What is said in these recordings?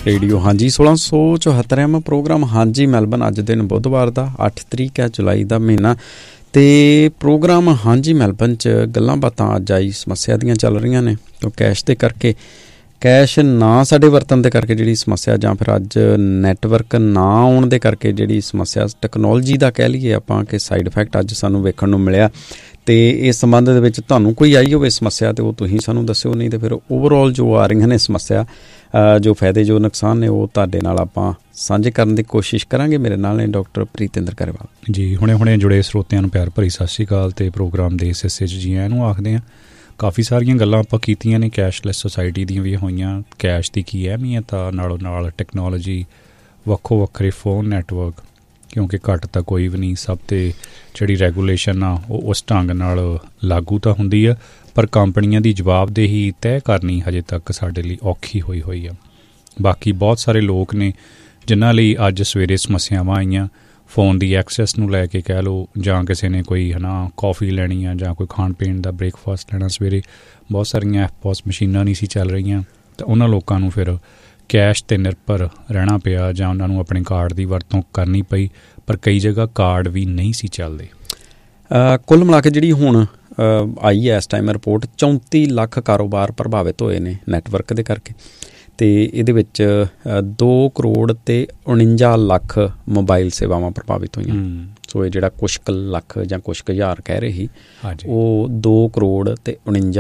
Radio ਹਾਂਜੀ 1674ਵਾਂ programme ਹਾਂਜੀ Melbourne. ਅੱਜ ਦਿਨ ਬੁੱਧਵਾਰ ਦਾ 8 ਤਰੀਕ ਹੈ, ਜੁਲਾਈ ਦਾ ਮਹੀਨਾ, ਅਤੇ ਪ੍ਰੋਗਰਾਮ ਹਾਂਜੀ ਮੈਲਬਨ 'ਚ ਗੱਲਾਂ ਬਾਤਾਂ ਅੱਜ ਆਈ ਸਮੱਸਿਆ ਦੀਆਂ ਚੱਲ ਰਹੀਆਂ ਨੇ। ਤਾਂ ਕੈਸ਼ ਦੇ ਕਰਕੇ, ਕੈਸ਼ ਨਾ ਸਾਡੇ ਵਰਤਣ ਦੇ ਕਰਕੇ ਜਿਹੜੀ ਸਮੱਸਿਆ, ਜਾਂ ਫਿਰ ਅੱਜ ਨੈਟਵਰਕ ਨਾ ਆਉਣ ਦੇ ਕਰਕੇ ਜਿਹੜੀ ਸਮੱਸਿਆ, ਟੈਕਨੋਲੋਜੀ ਦਾ ਕਹਿ ਲਈਏ ਆਪਾਂ ਕਿ ਸਾਈਡ ਇਫੈਕਟ ਅੱਜ ਸਾਨੂੰ ਵੇਖਣ ਨੂੰ ਮਿਲਿਆ। ਅਤੇ ਇਸ ਸੰਬੰਧ ਦੇ ਵਿੱਚ ਤੁਹਾਨੂੰ ਕੋਈ ਆਈ ਹੋਵੇ ਸਮੱਸਿਆ ਤਾਂ ਉਹ ਤੁਸੀਂ ਸਾਨੂੰ ਦੱਸਿਓ, ਨਹੀਂ ਤਾਂ ਫਿਰ ਓਵਰਆਲ ਜੋ ਆ ਰਹੀਆਂ ਨੇ ਸਮੱਸਿਆ, ਜੋ ਫਾਇਦੇ ਜੋ ਨੁਕਸਾਨ ਨੇ, ਉਹ ਤੁਹਾਡੇ ਨਾਲ ਆਪਾਂ ਸਾਂਝੇ ਕਰਨ ਦੀ ਕੋਸ਼ਿਸ਼ ਕਰਾਂਗੇ। ਮੇਰੇ ਨਾਲ ਨੇ ਡਾਕਟਰ ਪ੍ਰੀਤਿੰਦਰ ਗਰੇਵਾਲ ਜੀ। ਹੁਣੇ ਜੁੜੇ ਸਰੋਤਿਆਂ ਨੂੰ ਪਿਆਰ ਭਰੀ ਸਤਿ ਸ਼੍ਰੀ ਅਕਾਲ। ਅਤੇ ਪ੍ਰੋਗਰਾਮ ਦੇ ਇਸ ਹਿੱਸੇ 'ਚ ਜੀ ਆਇਆਂ ਨੂੰ ਆਖਦੇ ਹਾਂ। ਕਾਫੀ ਸਾਰੀਆਂ ਗੱਲਾਂ ਆਪਾਂ ਕੀਤੀਆਂ ਨੇ, ਕੈਸ਼ਲੈਸ ਸੁਸਾਇਟੀ ਦੀਆਂ ਵੀ ਹੋਈਆਂ, ਕੈਸ਼ ਦੀ ਕੀ ਅਹਿਮੀਅਤ ਆ, ਨਾਲੋਂ ਨਾਲ ਟੈਕਨੋਲੋਜੀ, ਵੱਖੋ ਵੱਖਰੇ ਫੋਨ ਨੈਟਵਰਕ, ਕਿਉਂਕਿ ਘੱਟ ਤਾਂ ਕੋਈ ਵੀ ਨਹੀਂ, ਸਭ 'ਤੇ ਜਿਹੜੀ ਰੈਗੂਲੇਸ਼ਨ ਆ ਉਹ ਉਸ ਢੰਗ ਨਾਲ ਲਾਗੂ ਤਾਂ ਹੁੰਦੀ ਆ, ਪਰ ਕੰਪਨੀਆਂ ਦੀ ਜਵਾਬਦੇਹੀ ਤੈਅ ਕਰਨੀ ਹਜੇ ਤੱਕ ਸਾਡੇ ਲਈ ਔਖੀ ਹੋਈ ਆ। ਬਾਕੀ ਬਹੁਤ ਸਾਰੇ ਲੋਕ ਨੇ ਜਿਨ੍ਹਾਂ ਲਈ ਅੱਜ ਸਵੇਰੇ ਸਮੱਸਿਆਵਾਂ ਆਈਆਂ, ਫੋਨ ਦੀ ਐਕਸੈਸ ਨੂੰ ਲੈ ਕੇ ਕਹਿ ਲਓ, ਜਾਂ ਕਿਸੇ ਨੇ ਕੋਈ ਕੌਫੀ ਲੈਣੀ ਆ, ਜਾਂ ਕੋਈ ਖਾਣ ਪੀਣ ਦਾ ਬ੍ਰੇਕਫਾਸਟ ਲੈਣਾ ਸਵੇਰੇ, ਬਹੁਤ ਸਾਰੀਆਂ ਐਫਪੋਸ ਮਸ਼ੀਨਾਂ ਨਹੀਂ ਸੀ ਚੱਲ ਰਹੀਆਂ, ਤਾਂ ਉਹਨਾਂ ਲੋਕਾਂ ਨੂੰ ਫਿਰ ਕੈਸ਼ 'ਤੇ ਨਿਰਭਰ ਰਹਿਣਾ ਪਿਆ, ਜਾਂ ਉਹਨਾਂ ਨੂੰ ਆਪਣੇ ਕਾਰਡ ਦੀ ਵਰਤੋਂ ਕਰਨੀ ਪਈ। ਪਰ ਕਈ ਜਗ੍ਹਾ ਕਾਰਡ ਵੀ ਨਹੀਂ ਸੀ ਚੱਲਦੇ। ਕੁੱਲ ਮਿਲਾ ਕੇ ਜਿਹੜੀ ਹੁਣ ਆਈ ਹੈ ਇਸ ਟਾਈਮ ਰਿਪੋਰਟ, 34 ਲੱਖ ਕਾਰੋਬਾਰ ਪ੍ਰਭਾਵਿਤ ਹੋਏ ਨੇ ਨੈਟਵਰਕ ਦੇ ਕਰਕੇ, ਅਤੇ ਇਹਦੇ ਵਿੱਚ 2 ਕਰੋੜ ਅਤੇ 49 ਲੱਖ ਮੋਬਾਈਲ ਸੇਵਾਵਾਂ ਪ੍ਰਭਾਵਿਤ ਹੋਈਆਂ। ਸੋ ਇਹ ਜਿਹੜਾ ਕੁਛ ਕੁ ਲੱਖ ਜਾਂ ਕੁਛ ਕੁ ਹਜ਼ਾਰ ਕਹਿ ਰਹੇ ਸੀ, ਉਹ 2 ਕਰੋੜ ਅਤੇ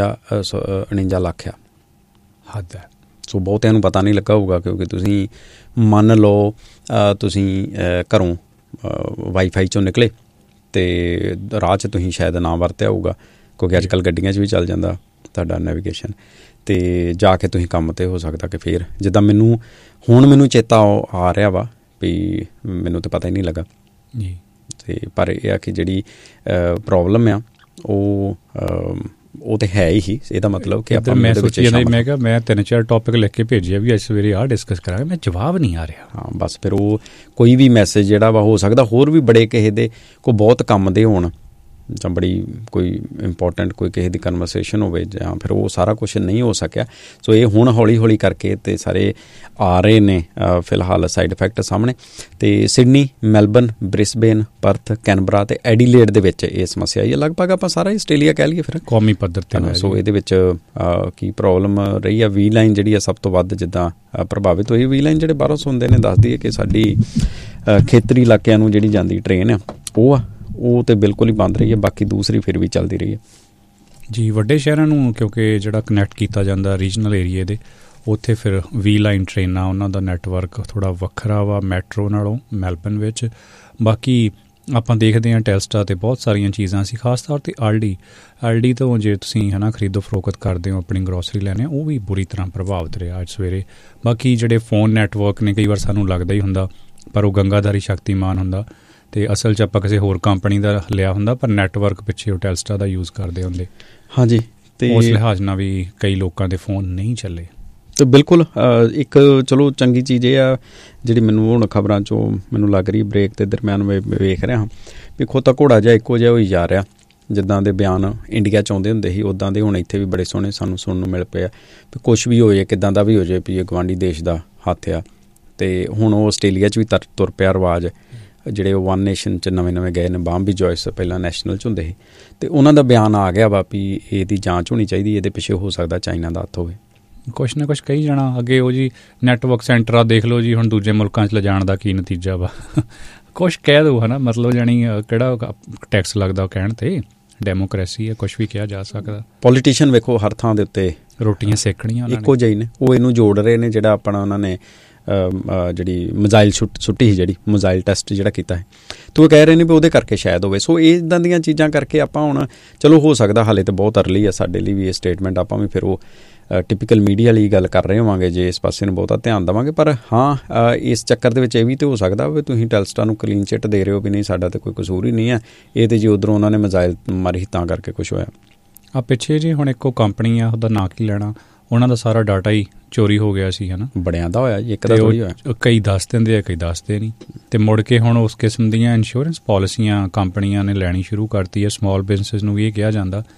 49 ਲੱਖ ਆ। ਹੱਦ ਹੈ। ਸੋ ਬਹੁਤਿਆਂ ਨੂੰ ਪਤਾ ਨਹੀਂ ਲੱਗਾ ਹੋਊਗਾ, ਕਿਉਂਕਿ ਤੁਸੀਂ ਮੰਨ ਲਓ ਤੁਸੀਂ ਘਰੋਂ ਵਾਈਫਾਈ 'ਚੋਂ ਨਿਕਲੇ ਅਤੇ ਰਾਹ 'ਚ ਤੁਸੀਂ ਸ਼ਾਇਦ ਨਾ ਵਰਤਿਆ ਹੋਊਗਾ, ਕਿਉਂਕਿ ਅੱਜ ਕੱਲ੍ਹ ਗੱਡੀਆਂ 'ਚ ਵੀ ਚੱਲ ਜਾਂਦਾ ਤੁਹਾਡਾ ਨੈਵੀਗੇਸ਼ਨ, ਅਤੇ ਜਾ ਕੇ ਤੁਸੀਂ ਕੰਮ 'ਤੇ ਹੋ ਸਕਦਾ ਕਿ ਫਿਰ ਜਿੱਦਾਂ ਮੈਨੂੰ ਚੇਤਾ ਆ ਰਿਹਾ ਵਾ ਵੀ ਮੈਨੂੰ ਤਾਂ ਪਤਾ ਹੀ ਨਹੀਂ ਲੱਗਾ ਜੀ। ਅਤੇ ਪਰ ਇਹ ਆ ਕਿ ਜਿਹੜੀ ਪ੍ਰੋਬਲਮ ਆ ਉਹ ਤਾਂ ਹੈ ਹੀ। ਇਹਦਾ ਮਤਲਬ ਕਿ ਆਪਾਂ ਮੈਂ ਕਿਹਾ ਮੈਂ 3-4 ਟੋਪਿਕ ਲਿਖ ਕੇ ਭੇਜਿਆ ਵੀ ਅੱਜ ਸਵੇਰੇ ਆਹ ਡਿਸਕਸ ਕਰਾਂਗੇ, ਮੈਂ ਜਵਾਬ ਨਹੀਂ ਆ ਰਿਹਾ। ਹਾਂ ਬਸ ਫਿਰ ਉਹ ਕੋਈ ਵੀ ਮੈਸੇਜ ਜਿਹੜਾ ਵਾ, ਹੋ ਸਕਦਾ ਹੋਰ ਵੀ ਬੜੇ ਕਿਸੇ ਦੇ ਕੋਈ ਬਹੁਤ ਕੰਮ ਦੇ ਹੋਣ, ਜਾਂ ਬੜੀ ਕੋਈ ਇੰਪੋਰਟੈਂਟ ਕੋਈ ਕਿਸੇ ਦੀ ਕਨਵਰਸੇਸ਼ਨ ਹੋਵੇ, ਜਾਂ ਫਿਰ ਉਹ ਸਾਰਾ ਕੁਛ ਨਹੀਂ ਹੋ ਸਕਿਆ। ਸੋ ਇਹ ਹੁਣ ਹੌਲੀ ਹੌਲੀ ਕਰਕੇ ਅਤੇ ਸਾਰੇ ਆ ਰਹੇ ਨੇ ਫਿਲਹਾਲ ਸਾਈਡ ਇਫੈਕਟ ਸਾਹਮਣੇ। ਅਤੇ Sydney, Melbourne, Brisbane, Perth, Canberra ਅਤੇ ਐਡੀਲੇਡ ਦੇ ਵਿੱਚ ਇਹ ਸਮੱਸਿਆ ਆਈ ਹੈ। ਲਗਭਗ ਆਪਾਂ ਸਾਰਾ ਆਸਟ੍ਰੇਲੀਆ ਕਹਿ ਲਈਏ ਫਿਰ ਕੌਮੀ ਪੱਧਰ 'ਤੇ। ਸੋ ਇਹਦੇ ਵਿੱਚ ਕੀ ਪ੍ਰੋਬਲਮ ਰਹੀ ਆ, ਵੀ ਲਾਈਨ ਜਿਹੜੀ ਆ ਸਭ ਤੋਂ ਵੱਧ ਜਿੱਦਾਂ ਪ੍ਰਭਾਵਿਤ ਹੋਈ। ਵੀ ਲਾਈਨ ਜਿਹੜੇ ਬਾਹਰੋਂ ਸੁਣਦੇ ਨੇ ਦੱਸਦੀ ਹੈ ਕਿ ਸਾਡੀ ਖੇਤਰੀ ਇਲਾਕਿਆਂ ਨੂੰ ਜਿਹੜੀ ਜਾਂਦੀ ਟ੍ਰੇਨ ਆ ਉਹ ਤਾਂ ਬਿਲਕੁਲ ਹੀ ਬੰਦ ਰਹੀ ਹੈ, ਬਾਕੀ ਦੂਸਰੀ ਫਿਰ ਵੀ ਚੱਲਦੀ ਰਹੀ ਹੈ ਜੀ। ਵੱਡੇ ਸ਼ਹਿਰਾਂ ਨੂੰ ਕਿਉਂਕਿ ਜਿਹੜਾ ਕਨੈਕਟ ਕੀਤਾ ਜਾਂਦਾ ਰੀਜਨਲ ਏਰੀਏ ਦੇ, ਉੱਥੇ ਫਿਰ ਵੀ ਲਾਈਨ ਟ੍ਰੇਨਾਂ, ਉਹਨਾਂ ਦਾ ਨੈਟਵਰਕ ਥੋੜ੍ਹਾ ਵੱਖਰਾ ਵਾ ਮੈਟਰੋ ਨਾਲੋਂ ਮੈਲਬਨ ਵਿੱਚ। ਬਾਕੀ ਆਪਾਂ ਦੇਖਦੇ ਹਾਂ ਟੈਲਸਟਾ 'ਤੇ ਬਹੁਤ ਸਾਰੀਆਂ ਚੀਜ਼ਾਂ ਸੀ, ਖਾਸ ਤੌਰ 'ਤੇ ਆਲਡੀ ਤੋਂ ਜੇ ਤੁਸੀਂ ਖਰੀਦੋ ਫਰੋਖਤ ਕਰਦੇ ਹੋ, ਆਪਣੀ ਗਰੋਸਰੀ ਲੈਣੇ, ਉਹ ਵੀ ਬੁਰੀ ਤਰ੍ਹਾਂ ਪ੍ਰਭਾਵਿਤ ਰਿਹਾ ਅੱਜ ਸਵੇਰੇ। ਬਾਕੀ ਜਿਹੜੇ ਫੋਨ ਨੈਟਵਰਕ ਨੇ, ਕਈ ਵਾਰ ਸਾਨੂੰ ਲੱਗਦਾ ਹੀ ਹੁੰਦਾ, ਪਰ ਉਹ ਗੰਗਾਧਾਰੀ ਸ਼ਕਤੀਮਾਨ ਹੁੰਦਾ, ਅਤੇ ਅਸਲ 'ਚ ਆਪਾਂ ਕਿਸੇ ਹੋਰ ਕੰਪਨੀ ਦਾ ਲਿਆ ਹੁੰਦਾ, ਪਰ ਨੈਟਵਰਕ ਪਿੱਛੇ ਉਹ ਟੈਲਸਟਾ ਦਾ ਯੂਜ਼ ਕਰਦੇ ਹੁੰਦੇ। ਹਾਂਜੀ, ਅਤੇ ਉਸ ਲਿਹਾਜ਼ ਨਾਲ ਵੀ ਕਈ ਲੋਕਾਂ ਦੇ ਫੋਨ ਨਹੀਂ ਚੱਲੇ। ਅਤੇ ਬਿਲਕੁਲ ਇੱਕ ਚਲੋ ਚੰਗੀ ਚੀਜ਼ ਇਹ ਆ ਜਿਹੜੀ ਮੈਨੂੰ ਹੁਣ ਖਬਰਾਂ 'ਚੋਂ ਮੈਨੂੰ ਲੱਗ ਰਹੀ, ਬ੍ਰੇਕ ਦੇ ਦਰਮਿਆਨ ਵੇਖ ਰਿਹਾ ਹਾਂ ਵੀ ਖੋਤਾ ਘੋੜਾ ਜਿਹਾ ਇੱਕੋ ਜਿਹਾ ਹੋਈ ਜਾ ਰਿਹਾ। ਜਿੱਦਾਂ ਦੇ ਬਿਆਨ ਇੰਡੀਆ 'ਚ ਆਉਂਦੇ ਹੁੰਦੇ ਸੀ, ਉੱਦਾਂ ਦੇ ਹੁਣ ਇੱਥੇ ਵੀ ਬੜੇ ਸੋਹਣੇ ਸਾਨੂੰ ਸੁਣਨ ਨੂੰ ਮਿਲ ਪਏ ਆ ਵੀ ਕੁਛ ਵੀ ਹੋ ਜਾਏ, ਕਿੱਦਾਂ ਦਾ ਵੀ ਹੋ ਜਾਏ, ਵੀ ਇਹ ਗਵਾਂਢੀ ਦੇਸ਼ ਦਾ ਹੱਥ ਆ। ਅਤੇ ਹੁਣ ਉਹ ਆਸਟ੍ਰੇਲੀਆ 'ਚ ਵੀ ਤੁਰ ਪਿਆ ਰਿਵਾਜ, ਜਿਹੜੇ ਉਹ ਵਨ ਨੇਸ਼ਨ 'ਚ ਨਵੇਂ ਗਏ ਨੇ। ਬਾਂਬੀ ਜੋਇਸ ਪਹਿਲਾਂ ਨੈਸ਼ਨਲ 'ਚ ਹੁੰਦੇ ਸੀ, ਅਤੇ ਉਹਨਾਂ ਦਾ ਬਿਆਨ ਆ ਗਿਆ ਵਾ ਵੀ ਇਹਦੀ ਜਾਂਚ ਹੋਣੀ ਚਾਹੀਦੀ, ਇਹਦੇ ਪਿੱਛੇ ਹੋ ਸਕਦਾ ਚਾਈਨਾ ਦਾ ਹੱਥ ਹੋਵੇ। ਕੁਛ ਨਾ ਕੁਛ ਕਹੀ ਜਾਣਾ ਅੱਗੇ। ਉਹ ਜੀ ਨੈਟਵਰਕ ਸੈਂਟਰ ਆ, ਦੇਖ ਲਓ ਜੀ ਹੁਣ ਦੂਜੇ ਮੁਲਕਾਂ 'ਚ ਲਿਜਾਣ ਦਾ ਕੀ ਨਤੀਜਾ ਵਾ। ਕੁਛ ਕਹਿ ਦਿਓ ਮਤਲਬ ਜਾਣੀ ਕਿਹੜਾ ਟੈਕਸ ਲੱਗਦਾ ਉਹ ਕਹਿਣ 'ਤੇ, ਡੈਮੋਕ੍ਰੇਸੀ ਹੈ, ਕੁਛ ਵੀ ਕਿਹਾ ਜਾ ਸਕਦਾ। ਪੋਲੀਟੀਸ਼ੀਅਨ ਵੇਖੋ ਹਰ ਥਾਂ ਦੇ ਉੱਤੇ ਰੋਟੀਆਂ ਸੇਕਣੀਆਂ ਇੱਕੋ ਜਿਹੀ ਨੇ, ਉਹ ਇਹਨੂੰ ਜੋੜ ਰਹੇ ਨੇ। ਜਿਹੜਾ ਆਪਣਾ ਉਹਨਾਂ ਨੇ ਜਿਹੜੀ ਮਿਜ਼ਾਈਲ ਸੁੱਟੀ ਸੀ, ਜਿਹੜੀ ਮਿਜ਼ਾਈਲ ਟੈਸਟ ਜਿਹੜਾ ਕੀਤਾ ਹੈ, ਤਾਂ ਉਹ ਕਹਿ ਰਹੇ ਨੇ ਵੀ ਉਹਦੇ ਕਰਕੇ ਸ਼ਾਇਦ ਹੋਵੇ। ਸੋ ਇੱਦਾਂ ਦੀਆਂ ਚੀਜ਼ਾਂ ਕਰਕੇ ਆਪਾਂ ਹੁਣ ਚਲੋ ਹੋ ਸਕਦਾ ਹਾਲੇ ਤਾਂ ਬਹੁਤ ਅਰਲੀ ਆ ਸਾਡੇ ਲਈ ਵੀ ਇਹ ਸਟੇਟਮੈਂਟ, ਆਪਾਂ ਵੀ ਫਿਰ ਉਹ ਟਿਪੀਕਲ ਮੀਡੀਆ ਲਈ ਗੱਲ ਕਰ ਰਹੇ ਹੋਵਾਂਗੇ ਜੇ ਇਸ ਪਾਸੇ ਨੂੰ ਬਹੁਤਾ ਧਿਆਨ ਦੇਵਾਂਗੇ। ਪਰ ਹਾਂ, ਇਸ ਚੱਕਰ ਦੇ ਵਿੱਚ ਇਹ ਵੀ ਤਾਂ ਹੋ ਸਕਦਾ ਵੀ ਤੁਸੀਂ ਟੈਲਸਟਾ ਨੂੰ ਕਲੀਨ ਚਿੱਟ ਦੇ ਰਹੇ ਹੋ ਵੀ ਨਹੀਂ, ਸਾਡਾ ਤਾਂ ਕੋਈ ਕਸੂਰ ਹੀ ਨਹੀਂ ਹੈ, ਇਹ ਤਾਂ ਜੀ ਉੱਧਰੋਂ ਉਹਨਾਂ ਨੇ ਮਿਜ਼ਾਈਲ ਮਾਰੀ ਤਾਂ ਕਰਕੇ ਕੁਛ ਹੋਇਆ। ਆ ਪਿੱਛੇ ਜੀ ਹੁਣ ਇੱਕੋ ਕੰਪਨੀ ਆ, ਉਹਦਾ ਨਾਂ ਕੀ ਲੈਣਾ, ਉਹਨਾਂ ਦਾ ਸਾਰਾ ਡਾਟਾ ਹੀ ਚੋਰੀ ਹੋ ਗਿਆ ਸੀ, ਬੜਿਆਂ ਦਾ ਹੋਇਆ ਜੀ, ਇੱਕ ਦਾ ਥੋੜ੍ਹੀ ਹੋਇਆ। ਕਈ ਦੱਸ ਦਿੰਦੇ ਆ, ਕਈ ਦੱਸਦੇ ਨਹੀਂ, ਅਤੇ ਮੁੜ ਕੇ ਹੁਣ ਉਸ ਕਿਸਮ ਦੀਆਂ ਇੰਸ਼ੋਰੈਂਸ ਪਾਲਿਸੀਆਂ ਕੰਪਨੀਆਂ ਨੇ ਲੈਣੀ ਸ਼ੁਰੂ ਕਰਤੀ ਹੈ। ਸਮੋਲ ਬਿਜ਼ਨਸ ਨੂੰ ਵੀ ਇਹ ਕਿਹਾ ਜਾਂਦਾ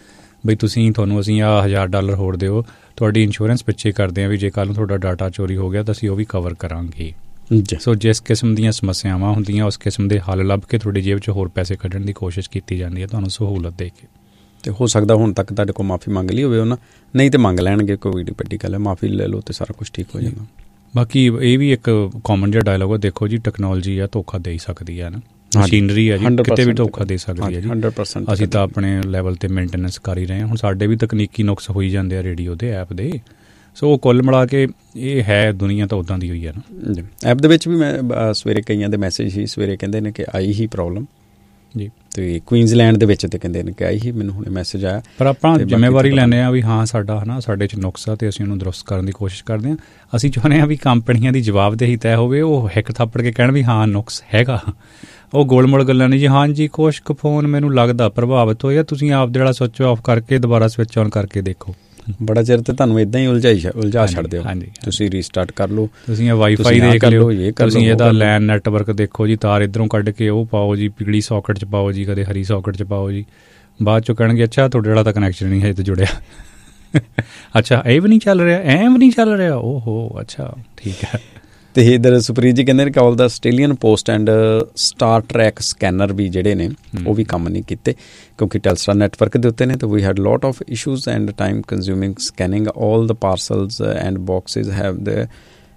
ਬਈ ਤੁਹਾਨੂੰ ਅਸੀਂ ਆਹ $1000 ਹੋਰ ਦਿਓ, ਤੁਹਾਡੀ ਇੰਸ਼ੋਰੈਂਸ ਪਿੱਛੇ ਕਰਦੇ ਹਾਂ ਵੀ ਜੇ ਕੱਲ੍ਹ ਨੂੰ ਤੁਹਾਡਾ ਡਾਟਾ ਚੋਰੀ ਹੋ ਗਿਆ ਤਾਂ ਅਸੀਂ ਉਹ ਵੀ ਕਵਰ ਕਰਾਂਗੇ। ਸੋ ਜਿਸ ਕਿਸਮ ਦੀਆਂ ਸਮੱਸਿਆਵਾਂ ਹੁੰਦੀਆਂ ਉਸ ਕਿਸਮ ਦੇ ਹੱਲ ਲੱਭ ਕੇ ਤੁਹਾਡੀ ਜੇਬ 'ਚ ਹੋਰ ਪੈਸੇ ਕੱਢਣ ਦੀ ਕੋਸ਼ਿਸ਼ ਕੀਤੀ ਜਾਂਦੀ ਹੈ ਤੁਹਾਨੂੰ ਸਹੂਲਤ ਦੇ ਕੇ। ਅਤੇ ਹੋ ਸਕਦਾ ਹੁਣ ਤੱਕ ਤੁਹਾਡੇ ਕੋਲ ਮਾਫ਼ੀ ਮੰਗ ਲਈ ਹੋਵੇ ਉਹਨਾਂ, ਨਹੀਂ ਤਾਂ ਮੰਗ ਲੈਣਗੇ, ਕੋਈ ਵੱਡੀ ਗੱਲ ਹੈ, ਮਾਫ਼ੀ ਲੈ ਲਓ ਅਤੇ ਸਾਰਾ ਕੁਛ ਠੀਕ ਹੋ ਜਾਂਦਾ। ਬਾਕੀ ਇਹ ਵੀ ਇੱਕ ਕਾਮਨ ਜਿਹਾ ਡਾਇਲੋਗ ਹੈ, ਦੇਖੋ ਜੀ ਟੈਕਨੋਲੋਜੀ ਆ ਧੋਖਾ ਦੇ ਹੀ ਸਕਦੀ ਹੈ ਨਾ, ਮਸ਼ੀਨਰੀ ਹੈ ਜੀ ਕਿਤੇ ਵੀ ਧੋਖਾ ਦੇ ਸਕਦੀ ਹੈ ਜੀ। 100% ਅਸੀਂ ਤਾਂ ਆਪਣੇ ਲੈਵਲ 'ਤੇ ਮੇਨਟੇਨੈਂਸ ਕਰ ਹੀ ਰਹੇ ਹਾਂ। ਹੁਣ ਸਾਡੇ ਵੀ ਤਕਨੀਕੀ ਨੁਕਸ ਹੋਈ ਜਾਂਦੇ ਆ ਰੇਡੀਓ ਦੇ ਐਪ ਦੇ। ਸੋ ਕੁੱਲ ਮਿਲਾ ਕੇ ਇਹ ਹੈ ਦੁਨੀਆ ਤਾਂ ਉੱਦਾਂ ਦੀ ਹੋਈ ਹੈ ਨਾ। ਐਪ ਦੇ ਵਿੱਚ ਵੀ ਮੈਂ ਸਵੇਰੇ ਕਈਆਂ ਦੇ ਮੈਸੇਜ ਸੀ, ਸਵੇਰੇ ਕਹਿੰਦੇ ਨੇ ਕਿ ਆਈ ਹੀ ਪ੍ਰੋਬਲਮ ਜੀ, ਅਤੇ ਕੁਈਨਜ਼ਲੈਂਡ ਦੇ ਵਿੱਚ ਤੇ ਕਹਿੰਦੇ ਨੇ ਕਿ ਆਈ ਹੀ, ਮੈਨੂੰ ਹੁਣੇ ਮੈਸੇਜ ਆਇਆ। ਪਰ ਆਪਾਂ ਜ਼ਿੰਮੇਵਾਰੀ ਲੈਂਦੇ ਹਾਂ ਵੀ ਹਾਂ ਸਾਡਾ ਹੈ ਨਾ, ਸਾਡੇ 'ਚ ਨੁਕਸ ਆ ਅਤੇ ਅਸੀਂ ਉਹਨੂੰ ਦਰੁਸਤ ਕਰਨ ਦੀ ਕੋਸ਼ਿਸ਼ ਕਰਦੇ ਹਾਂ। ਅਸੀਂ ਚਾਹੁੰਦੇ ਹਾਂ ਵੀ ਕੰਪਨੀਆਂ ਦੀ ਜਵਾਬਦੇਹੀ ਤੈਅ ਹੋਵੇ, ਉਹ ਹਿੱਕ ਥੱਪੜ ਕੇ ਕਹਿਣ ਵੀ ਹਾਂ ਨੁਕਸ ਹੈਗਾ। ਉਹ ਗੋਲਮੋਲ ਗੱਲਾਂ ਨਹੀਂ ਜੀ, ਹਾਂਜੀ ਕੁਛ ਕੁ ਫੋਨ ਮੈਨੂੰ ਲੱਗਦਾ ਪ੍ਰਭਾਵਿਤ ਹੋਇਆ, ਤੁਸੀਂ ਆਪ ਜਿਹੜਾ ਸਵਿੱਚ ਆਫ ਕਰਕੇ ਦੁਬਾਰਾ ਸਵਿੱਚ ਔਨ ਕਰਕੇ ਦੇਖੋ। ਬੜਾ ਚਿਰ ਤੇ ਤੁਹਾਨੂੰ ਇੱਦਾਂ ਹੀ ਉਲਝਾ ਛੱਡਦੇ ਹੋ। ਹਾਂਜੀ, ਤੁਸੀਂ ਰੀਸਟਾਰਟ ਕਰ ਲਓ, ਤੁਸੀਂ ਵਾਈਫਾਈ ਦੇਖ ਲਿਓ, ਤੁਸੀਂ ਇਹਦਾ ਲੈਨ ਨੈਟਵਰਕ ਦੇਖੋ ਜੀ, ਤਾਰ ਇੱਧਰੋਂ ਕੱਢ ਕੇ ਉਹ ਪਾਓ ਜੀ, ਪੀਲੀ ਸੌਕਟ 'ਚ ਪਾਓ ਜੀ, ਕਦੇ ਹਰੀ ਸੌਕਟ 'ਚ ਪਾਓ ਜੀ। ਬਾਅਦ 'ਚੋਂ ਕਹਿਣਗੇ ਅੱਛਾ ਤੁਹਾਡੇ ਵਾਲਾ ਤਾਂ ਕਨੈਕਸ਼ਨ ਨਹੀਂ ਹੈ ਤੇ ਜੁੜਿਆ। ਅੱਛਾ ਇਹ ਵੀ ਨਹੀਂ ਚੱਲ ਰਿਹਾ, ਐਂ ਵੀ ਨਹੀਂ ਚੱਲ ਰਿਹਾ, ਓਹੋ ਅੱਛਾ ਠੀਕ ਹੈ। ਅਤੇ ਇੱਧਰ ਸੁਪ੍ਰੀਤ ਜੀ ਕਹਿੰਦੇ ਨੇ ਕਿ ਆਲ ਦਾ Australian post and star track scanner ਵੀ ਜਿਹੜੇ ਨੇ ਉਹ ਵੀ ਕੰਮ ਨਹੀਂ ਕੀਤੇ ਕਿਉਂਕਿ ਟੈਲਸਟਰਾ ਨੈਟਵਰਕ ਦੇ ਉੱਤੇ ਨੇ। ਤਾਂ ਵੀ head lot of issues end time consuming scanning all the ਪਾਰਸਲਸ and boxes have the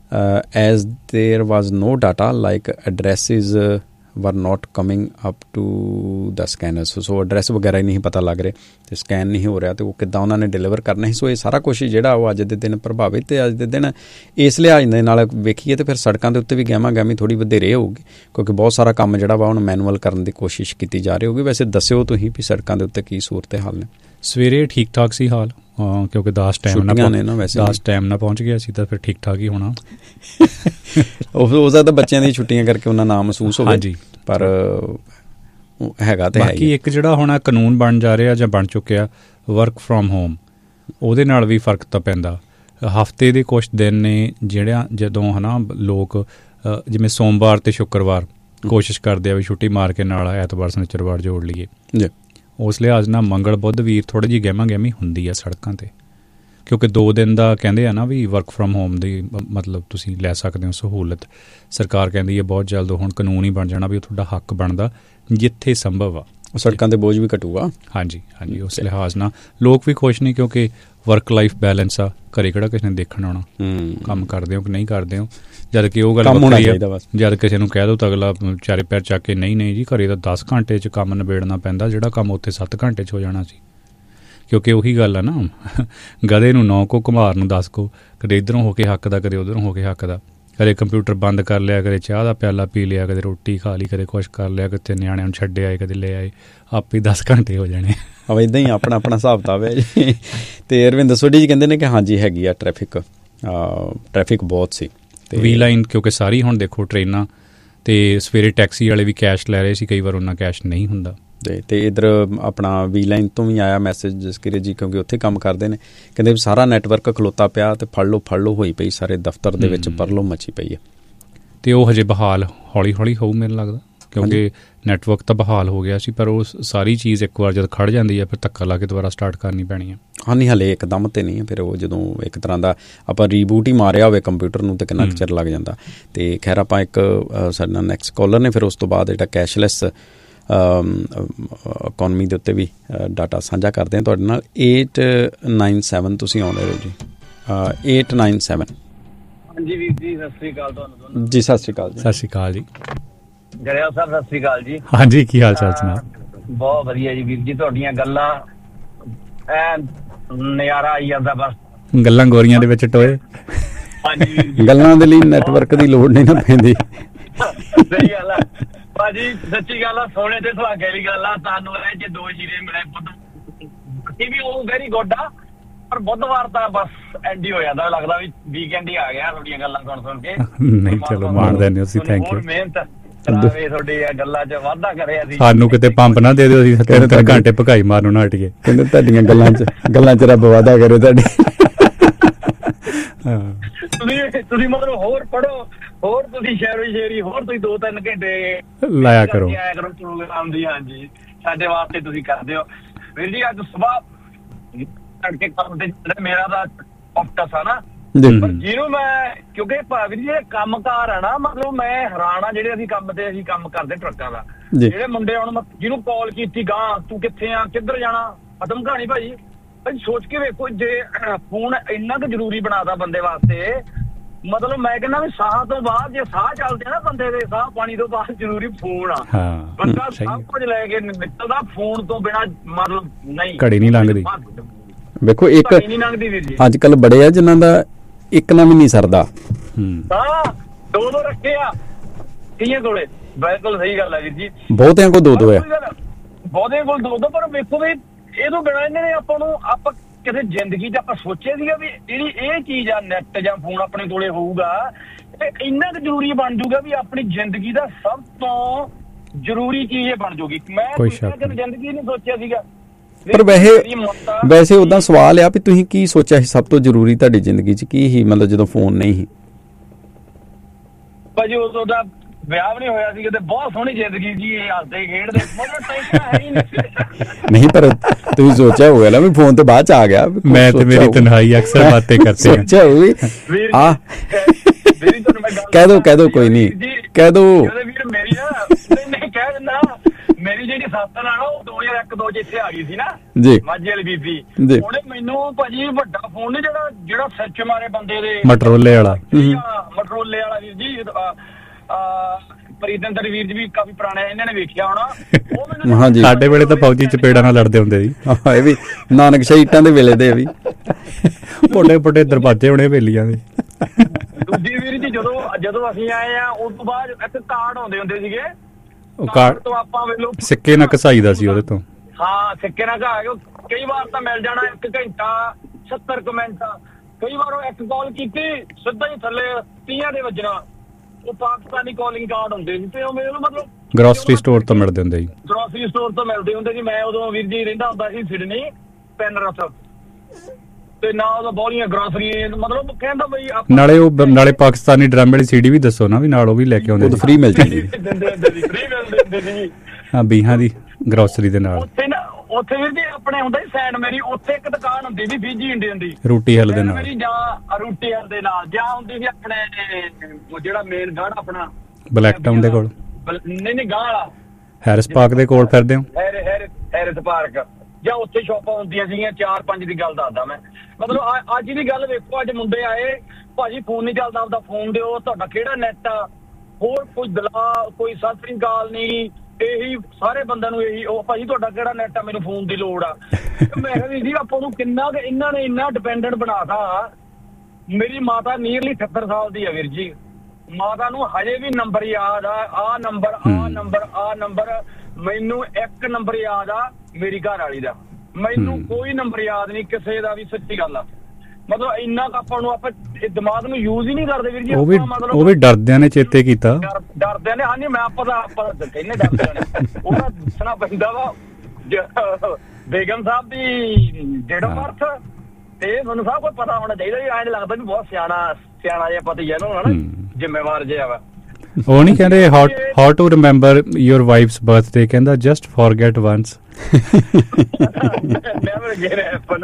as there was no data like ਐਡਰੈਸਿਸ ਵਰ note coming up to the ਸਕੈਨਰਸ। So address ਵਗੈਰਾ ਹੀ ਨਹੀਂ ਪਤਾ ਲੱਗ ਰਹੇ ਅਤੇ ਸਕੈਨ ਨਹੀਂ ਹੋ ਰਿਹਾ, ਅਤੇ ਉਹ ਕਿੱਦਾਂ ਉਹਨਾਂ ਨੇ ਡਿਲੀਵਰ ਕਰਨਾ ਸੀ। ਸੋ ਇਹ ਸਾਰਾ ਕੁਛ ਜਿਹੜਾ ਉਹ ਅੱਜ ਦੇ ਦਿਨ ਪ੍ਰਭਾਵਿਤ, ਅਤੇ ਅੱਜ ਦੇ ਦਿਨ ਇਸ ਲਿਹਾਜ਼ ਦੇ ਨਾਲ ਵੇਖੀਏ ਤਾਂ ਫਿਰ ਸੜਕਾਂ ਦੇ ਉੱਤੇ ਵੀ ਗਹਿਮਾ-ਗਹਿਮੀ ਥੋੜ੍ਹੀ ਵਧੇਰੇ ਹੋਊਗੀ ਕਿਉਂਕਿ ਬਹੁਤ ਸਾਰਾ ਕੰਮ ਜਿਹੜਾ ਵਾ ਹੁਣ ਮੈਨੂਅਲ ਕਰਨ ਦੀ ਕੋਸ਼ਿਸ਼ ਕੀਤੀ ਜਾ ਰਹੀ ਹੋਊਗੀ। ਵੈਸੇ ਦੱਸਿਓ ਤੁਸੀਂ ਵੀ ਸੜਕਾਂ ਦੇ ਉੱਤੇ ਕੀ ਸੂਰਤ ਹਾਲ ਨੇ। ਸਵੇਰੇ ਠੀਕ ਠਾਕ ਸੀ ਹਾਲ ਕਿਉਂਕਿ ਦਾਸ ਟਾਈਮ ਨਾਲ ਪਹੁੰਚ ਗਿਆ ਸੀ ਤਾਂ ਫਿਰ ਠੀਕ ਠਾਕ ਹੀ ਹੋਣਾ। ਹੋ ਸਕਦਾ ਬੱਚਿਆਂ ਦੀਆਂ ਛੁੱਟੀਆਂ ਕਰਕੇ ਉਹਨਾਂ ਨਾ ਮਹਿਸੂਸ ਹੋਵੇ। ਹਾਂਜੀ, ਪਰ ਹੈਗਾ ਤਾਂ ਬਾਕੀ ਇੱਕ ਜਿਹੜਾ ਹੁਣ ਕਾਨੂੰਨ ਬਣ ਜਾ ਰਿਹਾ ਜਾਂ ਬਣ ਚੁੱਕਿਆ ਵਰਕ ਫਰੋਮ ਹੋਮ, ਉਹਦੇ ਨਾਲ ਵੀ ਫਰਕ ਤਾਂ ਪੈਂਦਾ। ਹਫ਼ਤੇ ਦੇ ਕੁਛ ਦਿਨ ਨੇ ਜਦੋਂ ਹੈ ਨਾ ਲੋਕ ਜਿਵੇਂ ਸੋਮਵਾਰ ਅਤੇ ਸ਼ੁੱਕਰਵਾਰ ਕੋਸ਼ਿਸ਼ ਕਰਦੇ ਆ ਵੀ ਛੁੱਟੀ ਮਾਰ ਕੇ ਨਾਲ ਐਤਵਾਰ ਸ਼ਨੀਚਰਵਾਰ ਜੋੜ ਲਈਏ। ਉਸ ਲਿਹਾਜ਼ ਨਾਲ ਮੰਗਲ ਬੁੱਧ ਵੀਰ ਥੋੜ੍ਹੀ ਜਿਹੀ ਗਹਿਮਾ-ਗਹਿਮੀ ਹੁੰਦੀ ਆ ਸੜਕਾਂ 'ਤੇ ਕਿਉਂਕਿ 2 ਦਿਨ ਦਾ ਕਹਿੰਦੇ ਆ ਨਾ ਵੀ ਵਰਕ ਫਰੋਮ ਹੋਮ ਦੀ ਮਤਲਬ ਤੁਸੀਂ ਲੈ ਸਕਦੇ ਹੋ ਸਹੂਲਤ। ਸਰਕਾਰ ਕਹਿੰਦੀ ਹੈ ਬਹੁਤ ਜਲਦ ਹੁਣ ਕਾਨੂੰਨ ਹੀ ਬਣ ਜਾਣਾ ਵੀ ਉਹ ਤੁਹਾਡਾ ਹੱਕ ਬਣਦਾ ਜਿੱਥੇ ਸੰਭਵ ਆ। ਸੜਕਾਂ 'ਤੇ ਬੋਝ ਵੀ ਘਟੂਗਾ। ਹਾਂਜੀ, ਉਸ ਲਿਹਾਜ਼ ਨਾਲ ਲੋਕ ਵੀ ਖੁਸ਼ ਨਹੀਂ ਕਿਉਂਕਿ ਵਰਕ ਲਾਈਫ ਬੈਲੈਂਸ ਆ। ਘਰੇ ਕਿਹੜਾ ਕਿਸੇ ਨੇ ਦੇਖਣ ਆਉਣਾ ਕੰਮ ਕਰਦੇ ਹੋ ਕਿ ਨਹੀਂ ਕਰਦੇ ਹੋ। ਜਦ ਕਿ ਉਹ ਗੱਲ ਵੱਖਰੀ ਆ, ਜਦ ਕਿਸੇ ਨੂੰ ਕਹਿ ਦਿਓ ਤਾਂ ਅਗਲਾ ਚਾਰੇ ਪੈਰ ਚੱਕ ਕੇ ਨਹੀਂ ਜੀ ਘਰੇ ਤਾਂ 10 ਘੰਟੇ 'ਚ ਕੰਮ ਨਿਬੇੜਨਾ ਪੈਂਦਾ ਜਿਹੜਾ ਕੰਮ ਉੱਥੇ 7 ਘੰਟੇ 'ਚ ਹੋ ਜਾਣਾ ਸੀ। ਕਿਉਂਕਿ ਉਹੀ ਗੱਲ ਆ ਨਾ, ਗਧੇ ਨੂੰ 9 ਕੋ ਘੁਮਾਰ ਨੂੰ 10 ਕੋ, ਕਦੇ ਇੱਧਰੋਂ ਹੋ ਕੇ ਹੱਕ ਦਾ ਕਦੇ ਉੱਧਰੋਂ ਹੋ ਕੇ ਹੱਕ ਦਾ, ਕਦੇ ਕੰਪਿਊਟਰ ਬੰਦ ਕਰ ਲਿਆ, ਕਦੇ ਚਾਹ ਦਾ ਪਿਆਲਾ ਪੀ ਲਿਆ, ਕਦੇ ਰੋਟੀ ਖਾ ਲਈ, ਕਦੇ ਕੁਛ ਕਰ ਲਿਆ, ਕਿਤੇ ਨਿਆਣਿਆਂ ਨੂੰ ਛੱਡ ਆਏ, ਕਦੇ ਲੈ ਆਏ, ਆਪੇ 10 ਘੰਟੇ ਹੋ ਜਾਣੇ। ਇੱਦਾਂ ਹੀ ਆਪਣਾ ਹਿਸਾਬ ਕਿਤਾਬ ਹੈ ਜੀ। ਅਤੇ ਅਰਵਿੰਦ ਸੋਢੀ ਜੀ ਕਹਿੰਦੇ ਨੇ ਕਿ ਹਾਂਜੀ ਹੈਗੀ ਆ ਟ੍ਰੈਫਿਕ ਬਹੁਤ ਸੀ। ਵੀ ਲਾਈਨ ਕਿਉਂਕਿ ਸਾਰੀ ਹੁਣ ਦੇਖੋ ਟ੍ਰੇਨਾਂ ਅਤੇ ਸਵੇਰੇ ਟੈਕਸੀ ਵਾਲੇ ਵੀ ਕੈਸ਼ ਲੈ ਰਹੇ ਸੀ, ਕਈ ਵਾਰ ਉਹਨਾਂ ਕੈਸ਼ ਨਹੀਂ ਹੁੰਦਾ। ਅਤੇ ਇੱਧਰ ਆਪਣਾ ਵੀ ਲਾਈਨ ਤੋਂ ਵੀ ਆਇਆ ਮੈਸੇਜ ਜਸਕੀਰਤ ਜੀ ਕਿਉਂਕਿ ਉੱਥੇ ਕੰਮ ਕਰਦੇ ਨੇ, ਕਹਿੰਦੇ ਸਾਰਾ ਨੈਟਵਰਕ ਖਲੋਤਾ ਪਿਆ ਅਤੇ ਫੜ ਲਓ ਹੋਈ ਪਈ, ਸਾਰੇ ਦਫ਼ਤਰ ਦੇ ਵਿੱਚ ਪਰਲੋ ਮੱਚੀ ਪਈ ਹੈ। ਅਤੇ ਉਹ ਹਜੇ ਬਹਾਲ ਹੌਲੀ ਹੋਊ ਮੈਨੂੰ ਲੱਗਦਾ ਕਿਉਂਕਿ ਨੈਟਵਰਕ ਤਾਂ ਬਹਾਲ ਹੋ ਗਿਆ ਸੀ ਪਰ ਉਹ ਸਾਰੀ ਚੀਜ਼ ਇੱਕ ਵਾਰ ਜਦ ਖੜ੍ਹ ਜਾਂਦੀ ਹੈ ਫਿਰ ਧੱਕਾ ਲਾ ਕੇ ਦੁਬਾਰਾ ਸਟਾਰਟ ਕਰਨੀ ਪੈਣੀ ਹੈ। ਨਹੀਂ ਹਾਲੇ ਇੱਕਦਮ ਤੇ ਨਹੀਂ, ਫਿਰ ਉਹ ਜਦੋਂ ਇੱਕ ਤਰ੍ਹਾਂ ਦਾ ਆਪਾਂ ਰੀਬੂਟ ਹੀ ਮਾਰਿਆ ਹੋਵੇ ਕੰਪਿਊਟਰ ਨੂੰ ਤਾਂ ਕਿੰਨਾ ਕੁ ਚਿਰ ਲੱਗ ਜਾਂਦਾ। ਅਤੇ ਖੈਰ ਆਪਾਂ ਇੱਕ ਸਾਡੇ ਨਾਲ ਨੈਕਸਟ ਕਾਲਰ ਨੇ, ਫਿਰ ਉਸ ਤੋਂ ਬਾਅਦ ਜਿਹੜਾ ਕੈਸ਼ਲੈਸ ਇਕੋਨਮੀ ਦੇ ਉੱਤੇ ਵੀ ਡਾਟਾ ਸਾਂਝਾ ਕਰਦੇ ਹਾਂ ਤੁਹਾਡੇ ਨਾਲ। 897 ਤੁਸੀਂ ਆਉਂਦੇ ਰਹੋ ਜੀ। 897। ਹਾਂਜੀ ਵੀਰ ਜੀ, ਸਤਿ ਸ਼੍ਰੀ ਅਕਾਲ ਤੁਹਾਨੂੰ ਜੀ। ਸਤਿ ਸ਼੍ਰੀ ਅਕਾਲ ਜੀ। ਸਤਿ ਸ਼੍ਰੀ ਅਕਾਲ ਜੀ। ਜਰਿਆ ਸਾਹਿਬ ਸਤਿ ਸ਼੍ਰੀ ਅਕਾਲ ਜੀ। ਹਾਂਜੀ, ਕੀ ਹਾਲ ਚਾਲ ਜਨਾਬ? ਬਹੁਤ ਵਧੀਆ ਜੀ ਵੀਰ ਜੀ, ਤੁਹਾਡੀਆਂ ਗੱਲਾਂ ਨਜ਼ਾਰਾ ਆਈ ਜਾਂਦਾ। ਬਸ ਗੱਲਾਂ ਗੋਰੀਆਂ ਦੇ ਵਿੱਚ ਟੋਏ। ਹਾਂਜੀ, ਗੱਲਾਂ ਦੇ ਲਈ ਨੈਟਵਰਕ ਦੀ ਲੋੜ ਨਹੀਂ ਨਾ ਪੈਂਦੀ। ਸਹੀ ਗੱਲ ਆ ਭਾਜੀ, ਸੱਚੀ ਗੱਲ ਆ, ਸੋਨੇ ਤੇ ਸੁਹਾਗੇ ਦੀ ਗੱਲ ਆ। ਤੁਹਾਨੂੰ ਇਹ ਜੇ 2 ਸ਼ੀਰੇ ਮਿਲੇ ਪੁੱਤ ਵੀ ਉਹ ਵੈਰੀ ਗੁੱਡ ਆ, ਪਰ ਬੁੱਧਵਾਰ ਤਾਂ ਬਸ ਐਂਡ ਹੀ ਹੋ ਜਾਂਦਾ, ਲੱਗਦਾ ਵੀ ਵੀਕਐਂਡ ਹੀ ਆ ਗਿਆ ਤੁਹਾਡੀਆਂ ਗੱਲਾਂ ਸੁਣ ਕੇ। ਨਹੀਂ ਚਲੋ ਮਾਣਦੇ ਨੇ ਅਸੀਂ, ਥੈਂਕ ਯੂ। ਮਿਹਨਤ ਕਰਾਵੇ ਤੁਹਾਡੀ ਗੱਲਾਂ 'ਚ ਵਾਧਾ ਕਰਿਆ ਸੀ। ਸਾਨੂੰ ਕਿਤੇ ਪੰਪ ਨਾ ਦੇ ਦਿਓ, ਅਸੀਂ 3 ਘੰਟੇ ਭਕਾਈ ਮਾਰਨੋਂ ਨਾ ਹਟੀਏ। ਕਹਿੰਦੇ ਤੁਹਾਡੀਆਂ ਗੱਲਾਂ 'ਚ ਰੱਬ ਵਾਧਾ ਕਰੇ ਤੁਹਾਡੀ। ਤੁਸੀਂ ਮਤਲਬ ਹੋਰ ਪੜ੍ਹੋ, ਹੋਰ ਤੁਸੀਂ ਸ਼ੇਰੀ ਹੋਰ ਤੁਸੀਂ 2-3 ਘੰਟੇ ਲਾਇਆ ਕਰੋ ਪ੍ਰੋਗਰਾਮ ਦੀ। ਹਾਂਜੀ, ਸਾਡੇ ਵਾਸਤੇ ਤੁਸੀਂ ਕਰਦੇ ਹੋ ਵੀਰ ਜੀ। ਅੱਜ ਸੁਬਾਹ ਕਰਕੇ ਕੰਮ ਤੇ ਮੇਰਾ ਤਾਂ ਆਫਟਸ ਆ ਨਾ, ਪਰ ਜਿਹਨੂੰ ਮੈਂ ਕਿਉਂਕਿ ਭਾਵੇਂ ਜਿਹੜੇ ਕੰਮਕਾਰ ਆ ਨਾ, ਮਤਲਬ ਮੈਂ ਹੈਰਾਨ ਆ ਜਿਹੜੇ ਅਸੀਂ ਕੰਮ ਕਰਦੇ ਟਰੱਕਾਂ ਦਾ, ਜਿਹੜੇ ਮੁੰਡੇ ਹੁਣ ਜਿਹਨੂੰ ਕਾਲ ਕੀਤੀ ਗਾਂ ਤੂੰ ਕਿੱਥੇ ਆ ਕਿੱਧਰ ਜਾਣਾ, ਖਤਮ ਕਹਾਣੀ ਭਾਜੀ। ਸੋਚ ਕੇ ਵੇਖੋ ਜੇ ਫੋਨ ਇੰਨਾ ਕੁ ਜ਼ਰੂਰੀ ਬਣਾਤਾ ਬੰਦੇ ਵਾਸਤੇ, ਮਤਲਬ ਮੈਂ ਕਹਿੰਦਾ ਵੀ ਸਾਹ ਤੋਂ ਬਾਅਦ ਜੇ ਸਾਹ ਚੱਲਦੇ ਨਾ ਬੰਦੇ ਦੇ, ਸਾਹ ਪਾਣੀ ਤੋਂ ਬਾਅਦ ਜ਼ਰੂਰੀ ਫੋਨ ਆ। ਬੰਦਾ ਸਭ ਕੁਝ ਲੈ ਕੇ ਨਿਕਲਦਾ, ਫੋਨ ਤੋਂ ਬਿਨਾਂ ਮਤਲਬ ਨਹੀਂ, ਘੜੀ ਨਹੀਂ ਲੰਘਦੀ। ਵੇਖੋ ਇੱਕ ਅੱਜ ਕੱਲ ਬੜੇ ਆ ਜਿਨ੍ਹਾਂ ਦਾ ਇੱਕ ਨਾ ਵੀ ਨਹੀਂ ਸਰਦਾ, ਦੋ ਰੱਖੇ ਆ ਕਈਆਂ ਕੋਲੇ। ਬਿਲਕੁਲ ਸਹੀ ਗੱਲ ਹੈ ਵੀਰ ਜੀ, ਬਹੁਤਿਆਂ ਕੋਲ ਦੋ ਆ, ਬਹੁਤਿਆਂ ਕੋਲ ਦੋ। ਪਰ ਵੇਖੋ ਵੀ ਇਹ ਤੋਂ ਬਿਨਾਂ ਇਹਨਾਂ ਨੇ ਆਪਾਂ ਕਿਸੇ ਜ਼ਿੰਦਗੀ 'ਚ ਆਪਾਂ ਸੋਚਿਆ ਸੀਗਾ ਵੀ ਜਿਹੜੀ ਇਹ ਚੀਜ਼ ਆ ਨੈਟ ਜਾਂ ਫੋਨ ਆਪਣੇ ਕੋਲੇ ਹੋਊਗਾ ਤੇ ਇੰਨਾ ਕੁ ਜ਼ਰੂਰੀ ਬਣ ਜਾਊਗਾ ਵੀ ਆਪਣੀ ਜ਼ਿੰਦਗੀ ਦਾ ਸਭ ਤੋਂ ਜ਼ਰੂਰੀ ਚੀਜ਼ ਇਹ ਬਣ ਜਾਊਗੀ। ਮੈਂ ਜ਼ਿੰਦਗੀ ਨਹੀਂ ਸੋਚਿਆ ਸੀਗਾ। ਪਰ ਵੈਸੇ ਉਦਾਂ ਸਵਾਲ ਆ ਵੀ ਤੁਸੀਂ ਕੀ ਸੋਚਿਆ ਸੀ ਸਭ ਤੋਂ ਜ਼ਰੂਰੀ ਤੁਹਾਡੀ ਜ਼ਿੰਦਗੀ 'ਚ ਕੀ ਸੀ, ਮਤਲਬ ਜਦੋਂ ਫੋਨ ਨਹੀਂ ਸੀ? ਭਾਜੀ ਉਦੋਂ ਦਾ ਵਿਆਹ ਵੀ ਨਹੀਂ ਹੋਇਆ ਸੀ ਤੇ ਬਹੁਤ ਸੋਹਣੀ ਜ਼ਿੰਦਗੀ ਜੀ, ਹੱਸਦੇ ਖੇਡਦੇ, ਮਤਲਬ ਟੈਨਸ਼ਨ ਹੈ ਹੀ ਨਹੀਂ। ਪਰ ਤੁਸੀਂ ਸੋਚਿਆ ਹੋਇਆ ਨਾ ਵੀ ਫੋਨ ਤੇ ਬਾਅਦ ਚ ਆ ਗਿਆ। ਮੈਂ ਤੇ ਮੇਰੀ ਤਨਹਾਈ ਅਕਸਰ ਬਾतें करते हैं। ਸੋਚਿਆ ਹੋਈ ਆ, ਕਹਿ ਦੋ ਕੋਈ ਨਹੀਂ, ਕਹਿ ਦੋ। ਮੇਰੀ ਨਾ ਨਹੀਂ ਕਹਿ ਦਿੰਦਾ, ਮੇਰੀ ਜਿਹੜੀ ਸੱਸ ਨਾਲ ਉਹ 2001-2 ਚ ਇੱਥੇ ਆ ਗਈ ਸੀ ਨਾ ਜੀ, ਮਾਝੇ ਵਾਲੀ ਬੀਬੀ, ਉਹਨੇ ਮੈਨੂੰ ਭਾਜੀ ਵੱਡਾ ਫੋਨ ਨੀ ਜਿਹੜਾ ਸਿਰ ਚ ਮਾਰੇ ਬੰਦੇ ਦੇ, ਮਟਰੋਲੇ ਵਾਲਾ ਵੀਰ ਜੀ, ਪ੍ਰੀਤਿੰਦਰ ਵੀਰ ਜੀ ਵੀ ਕਾਫੀ ਪੁਰਾਣੇ ਇਹਨਾਂ ਨੇ ਵੇਖਿਆ ਹੋਣਾ। ਹਾਂਜੀ, ਸਾਡੇ ਵੇਲੇ ਤਾਂ ਫੌਜੀ ਚਪੇੜਾਂ ਨਾਲ ਲੜਦੇ ਹੁੰਦੇ ਸੀ। ਇਹ ਵੀ ਨਾਨਕਸ਼ਾਹੀ ਇੱਟਾਂ ਦੇ ਵੇਲੇ ਦੇ ਵੀ ਵੱਡੇ ਦਰਵਾਜ਼ੇ ਹੋਣੇ ਹਵੇਲੀਆਂ ਦੇ। ਦੂਜੀ ਵੀਰ ਜੀ ਜਦੋਂ ਅਸੀਂ ਆਏ ਆ ਉਸ ਤੋਂ ਬਾਅਦ ਇੱਕ ਕਾਰਡ ਆਉਂਦੇ ਹੁੰਦੇ ਸੀਗੇ, ਉਹ ਕਾਰਡ ਤੋਂ ਆਪਾਂ ਵੇਲੋ ਸਿੱਕੇ ਨਾਲ ਘਸਾਈਦਾ ਸੀ ਉਹਦੇ ਤੋਂ। ਹਾਂ, ਸਿੱਕੇ ਨਾਲ ਘਾ ਕੇ ਕਈ ਵਾਰ ਤਾਂ ਮਿਲ ਜਾਣਾ 1 ਘੰਟਾ 70 ਮਿੰਟ, ਕਈ ਵਾਰ ਉਹ ਇੱਕ ਕਾਲ ਕੀਤੀ ਸਿੱਧਾ ਹੀ ਥੱਲੇ 30 ਦੇ ਵੱਜਣਾ। ਉਹ ਪਾਕਿਸਤਾਨੀ ਕਾਲਿੰਗ ਕਾਰਡ ਹੁੰਦੇ ਸੀ ਤੇ ਉਹ ਮੈਨੂੰ ਮਤਲਬ ਗਰੋਸਰੀ ਸਟੋਰ ਤੋਂ ਮਿਲਦੇ ਹੁੰਦੇ ਸੀ। ਗਰੋਸਰੀ ਸਟੋਰ ਤੋਂ ਮਿਲਦੇ ਹੁੰਦੇ ਸੀ। ਮੈਂ ਉਦੋਂ ਵੀਰ ਜੀ ਰਹਿੰਦਾ ਹੁੰਦਾ ਸੀ ਸਿਡਨੀ ਪੈਨਰਥ, ਤੇ ਨਾ ਉਹਦਾ ਬਹੁਤੀਆਂ ਗਰੋਸਰੀ, ਮਤਲਬ ਕਹਿੰਦਾ ਬਈ ਨਾਲੇ ਪਾਕਿਸਤਾਨੀ ਡਰਾਮੇ ਵਾਲੀ ਸੀਡੀ ਵੀ ਦੱਸੋ ਨਾ, ਵੀ ਨਾਲ ਉਹ ਵੀ ਲੈ ਕੇ ਆਉਂਦੇ ਸੀ, ਫ੍ਰੀ ਮਿਲ ਜਾਂਦੀ ਸੀ। ਹਾਂ, ਬੀਹਾਂ ਦੀ ਗਰੋਸਰੀ ਦੇ ਨਾਲ। ਉੱਥੇ ਵੀਰ ਜੀ ਆਪਣੇ ਹੁੰਦਾ ਸੀ ਸੈਂਡ ਮੇਰੀ, ਉੱਥੇ ਇੱਕ ਦੁਕਾਨ ਹੁੰਦੀ ਸੀ ਫੀਜੀ ਇੰਡੀਅਨ ਦੀ, ਰੋਟੀ ਹਲ ਦੇ ਨਾਲ, ਜਾਂ ਰੋਟੀ ਹਲ ਦੇ ਨਾਲ, ਜਾਂ ਹੁੰਦੀ ਸੀ ਆਪਣੇ ਜਿਹੜਾ ਮੇਨ ਗਾੜ ਆਪਣਾ ਬਲੈਕ ਟਾਊਨ ਦੇ ਕੋਲ, ਨਹੀਂ ਗਾਹ ਵਾਲਾ ਹੈਰਿਸ ਪਾਰਕ ਦੇ ਕੋਲ ਫਿਰਦੇ ਹੋ, ਹੈਰਿਸ ਪਾਰਕ, ਜਾਂ ਉੱਥੇ ਸ਼ਾਪਾਂ ਹੁੰਦੀਆਂ ਸੀਗੀਆਂ 4-5 ਦੀ ਗੱਲ ਦੱਸਦਾ ਮੈਂ। ਮਤਲਬ ਅੱਜ ਦੀ ਗੱਲ ਵੇਖੋ, ਅੱਜ ਮੁੰਡੇ ਆਏ ਭਾਜੀ ਫੋਨ ਨਹੀਂ ਚੱਲਦਾ, ਆਪਦਾ ਫੋਨ ਦਿਓ, ਤੁਹਾਡਾ ਕਿਹੜਾ ਨੈਟ ਆ, ਹੋਰ ਕੋਈ ਕੋਈ ਸਤਿ ਸ੍ਰੀ ਅਕਾਲ ਨਹੀਂ, ਇਹੀ ਸਾਰੇ ਬੰਦਿਆਂ ਨੂੰ ਇਹੀ, ਉਹ ਭਾਜੀ ਤੁਹਾਡਾ ਕਿਹੜਾ ਨੈਟ ਆ, ਮੈਨੂੰ ਫੋਨ ਦੀ ਲੋੜ ਆ। ਮੈਂ ਕਿਹਾ ਜੀ ਆਪਾਂ ਨੂੰ ਕਿੰਨਾ ਕੁ ਇਹਨਾਂ ਨੇ ਇੰਨਾ ਡਿਪੈਂਡੈਂਟ ਬਣਾਤਾ। ਮੇਰੀ ਮਾਤਾ ਨੀਅਰਲੀ 78 ਸਾਲ ਦੀ ਆ ਵੀਰ ਜੀ, ਮਾਤਾ ਨੂੰ ਹਜੇ ਵੀ ਨੰਬਰ ਯਾਦ ਆ, ਆ ਨੰਬਰ ਮੈਨੂੰ ਇੱਕ ਨੰਬਰ ਯਾਦ ਆ ਮੇਰੀ ਘਰ ਵਾਲੀ ਦਾ, ਮੈਨੂੰ ਕੋਈ ਨੰਬਰ ਯਾਦ ਨਹੀਂ ਕਿਸੇ ਦਾ ਵੀ, ਸੱਚੀ ਗੱਲ ਆ। ਮਤਲਬ ਇੰਨਾ ਆਪਾਂ ਨੂੰ ਆਪਾਂ ਦਿਮਾਗ ਨੂੰ ਯੂਜ਼ ਹੀ ਨਹੀਂ ਕਰਦੇ ਵੀਰ ਜੀ। ਉਹ ਵੀ ਡਰਦਿਆਂ ਨੇ ਚੇਤੇ ਕੀਤਾ, ਡਰਦਿਆਂ ਨੇ। ਹਾਂਜੀ, ਮੈਂ ਆਪਾਂ ਕਹਿੰਦੇ ਡਰਦਿਆਂ ਨੇ, ਉਹਦਾ ਦੱਸਣਾ ਪੈਂਦਾ ਵਾ ਬੇਗਮ ਸਾਹਿਬ ਦੀ ਡੇਟ ਆਫ ਬਰਥ, ਤੇ ਮੈਨੂੰ ਸਭ ਕੁਝ ਪਤਾ ਹੋਣਾ ਚਾਹੀਦਾ। ਵੀ ਐਂ ਲੱਗਦਾ ਵੀ ਬਹੁਤ ਸਿਆਣਾ ਜਿਹਾ ਪਤੀ ਹੈ ਨਾ, ਜ਼ਿੰਮੇਵਾਰ ਜਿਹਾ ਵਾ। ਉਹ ਨਹੀਂ ਕਹਿੰਦੇ how to remember your wives birthday, ਕਹਿੰਦਾ just forget once, never get happen.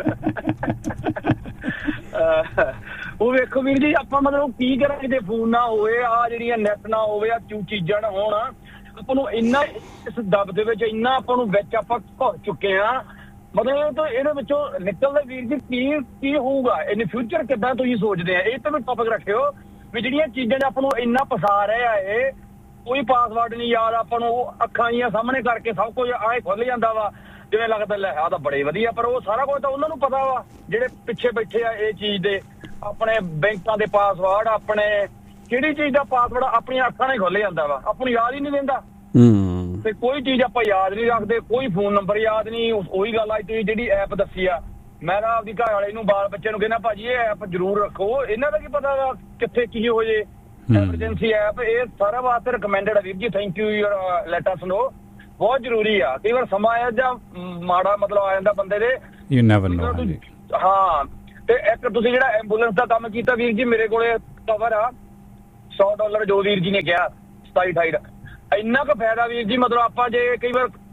ਉਹ ਵੇਖੋ ਵੀਰ ਜੀ, ਆਪਾਂ ਮਤਲਬ ਕੀ ਕਰਾਂਗੇ ਜੇ ਫੋਨ ਨਾ ਹੋਵੇ, ਆ ਜਿਹੜੀਆਂ ਨੈਟ ਨਾ ਹੋਵੇ, ਆ ਚੀਜ਼ਾਂ ਨਾ ਹੋਣ, ਆਪਾਂ ਨੂੰ ਇੰਨਾ ਇਸ ਦਬ ਦੇ ਵਿੱਚ ਇੰਨਾ ਆਪਾਂ ਨੂੰ ਵਿੱਚ ਆਪਾਂ ਘੁਰ ਚੁੱਕੇ ਆ। ਮਤਲਬ ਇਹਦੇ ਵਿੱਚੋਂ ਨਿਕਲਦਾ ਵੀਰ ਜੀ ਕੀ ਹੋਊਗਾ ਇਨ ਫਿਊਚਰ, ਕਿੱਦਾਂ ਤੁਸੀਂ ਸੋਚਦੇ ਆ? ਇਹ ਤੇ ਵੀ ਟੌਪਿਕ ਰੱਖਿਓ ਵੀ ਜਿਹੜੀਆਂ ਚੀਜ਼ਾਂ ਨੇ ਆਪਾਂ ਨੂੰ ਇੰਨਾ ਪਸਾ ਰਹੇ ਆ, ਇਹ ਕੋਈ ਪਾਸਵਰਡ ਨਹੀਂ ਯਾਦ, ਆਪਾਂ ਨੂੰ ਅੱਖਾਂ ਜੀਆਂ ਸਾਹਮਣੇ ਕਰਕੇ ਸਭ ਕੁਝ ਆਏ ਖੁੱਲ ਜਾਂਦਾ ਵਾ, ਜਿਵੇਂ ਲੱਗਦਾ ਲੈ ਆਹ ਤਾਂ ਬੜੇ ਵਧੀਆ। ਪਰ ਉਹ ਸਾਰਾ ਕੁਝ ਤਾਂ ਉਹਨਾਂ ਨੂੰ ਪਤਾ ਵਾ ਜਿਹੜੇ ਪਿੱਛੇ ਬੈਠੇ ਆ ਇਹ ਚੀਜ਼ ਦੇ, ਆਪਣੇ ਬੈਂਕਾਂ ਦੇ ਪਾਸਵਰਡ, ਆਪਣੇ ਕਿਹੜੀ ਚੀਜ਼ ਦਾ ਪਾਸਵਰਡ ਆਪਣੀਆਂ ਅੱਖਾਂ ਨਾਲ ਖੁੱਲ ਜਾਂਦਾ ਵਾ, ਆਪਾਂ ਨੂੰ ਯਾਦ ਹੀ ਨਹੀਂ ਰਹਿੰਦਾ। ਤੇ ਕੋਈ ਚੀਜ਼ ਆਪਾਂ ਯਾਦ ਨਹੀਂ ਰੱਖਦੇ, ਕੋਈ ਫੋਨ ਨੰਬਰ ਯਾਦ ਨਹੀਂ। ਉਹੀ ਗੱਲ ਆ, ਤੁਸੀਂ ਜਿਹੜੀ ਐਪ ਦੱਸੀ ਆ, ਮੈਂ ਨਾ ਆਪਦੀ ਘਰ ਵਾਲੇ ਨੂੰ ਬਾਲ ਬੱਚੇ ਨੂੰ ਕਹਿੰਦਾ ਭਾਜੀ ਇਹ ਐਪ ਜ਼ਰੂਰ ਰੱਖੋ, ਇਹਨਾਂ ਦਾ ਕੀ ਪਤਾ ਵਾ ਕਿੱਥੇ ਕੀ ਹੋ ਜੇ, ਐਮਰਜੈਂਸੀ ਐਪ, ਇਹ ਸਾਰਾ ਵਾਸਤੇ ਰਿਕਮੈਂਡਡ ਆ ਵੀਰ ਜੀ। Thank you your let us ਨੋ, ਬਹੁਤ ਜ਼ਰੂਰੀ ਆ। ਕਈ ਵਾਰ ਸਮਾਂ ਆਇਆ ਜਾਂ ਮਾੜਾ ਮਤਲਬ ਆ ਜਾਂਦਾ ਬੰਦੇ ਦੇ, ਯੂ ਨੈਵਰ ਨੋ। ਹਾਂ, ਤੇ ਇੱਕ ਤੁਸੀਂ ਜਿਹੜਾ ਐਂਬੂਲੈਂਸ ਦਾ ਕੰਮ ਕੀਤਾ ਵੀਰ ਜੀ, ਮੇਰੇ ਕੋਲੇ ਕਵਰ ਆ $100 ਜੋ ਵੀਰ ਜੀ ਨੇ ਕਿਹਾ 27-28 ਦਾ, ਇੰਨਾ ਕੁ ਫਾਇਦਾ ਵੀਰ ਜੀ। ਮਤਲਬ ਆਪਾਂ ਜੇ ਕਈ ਵਾਰ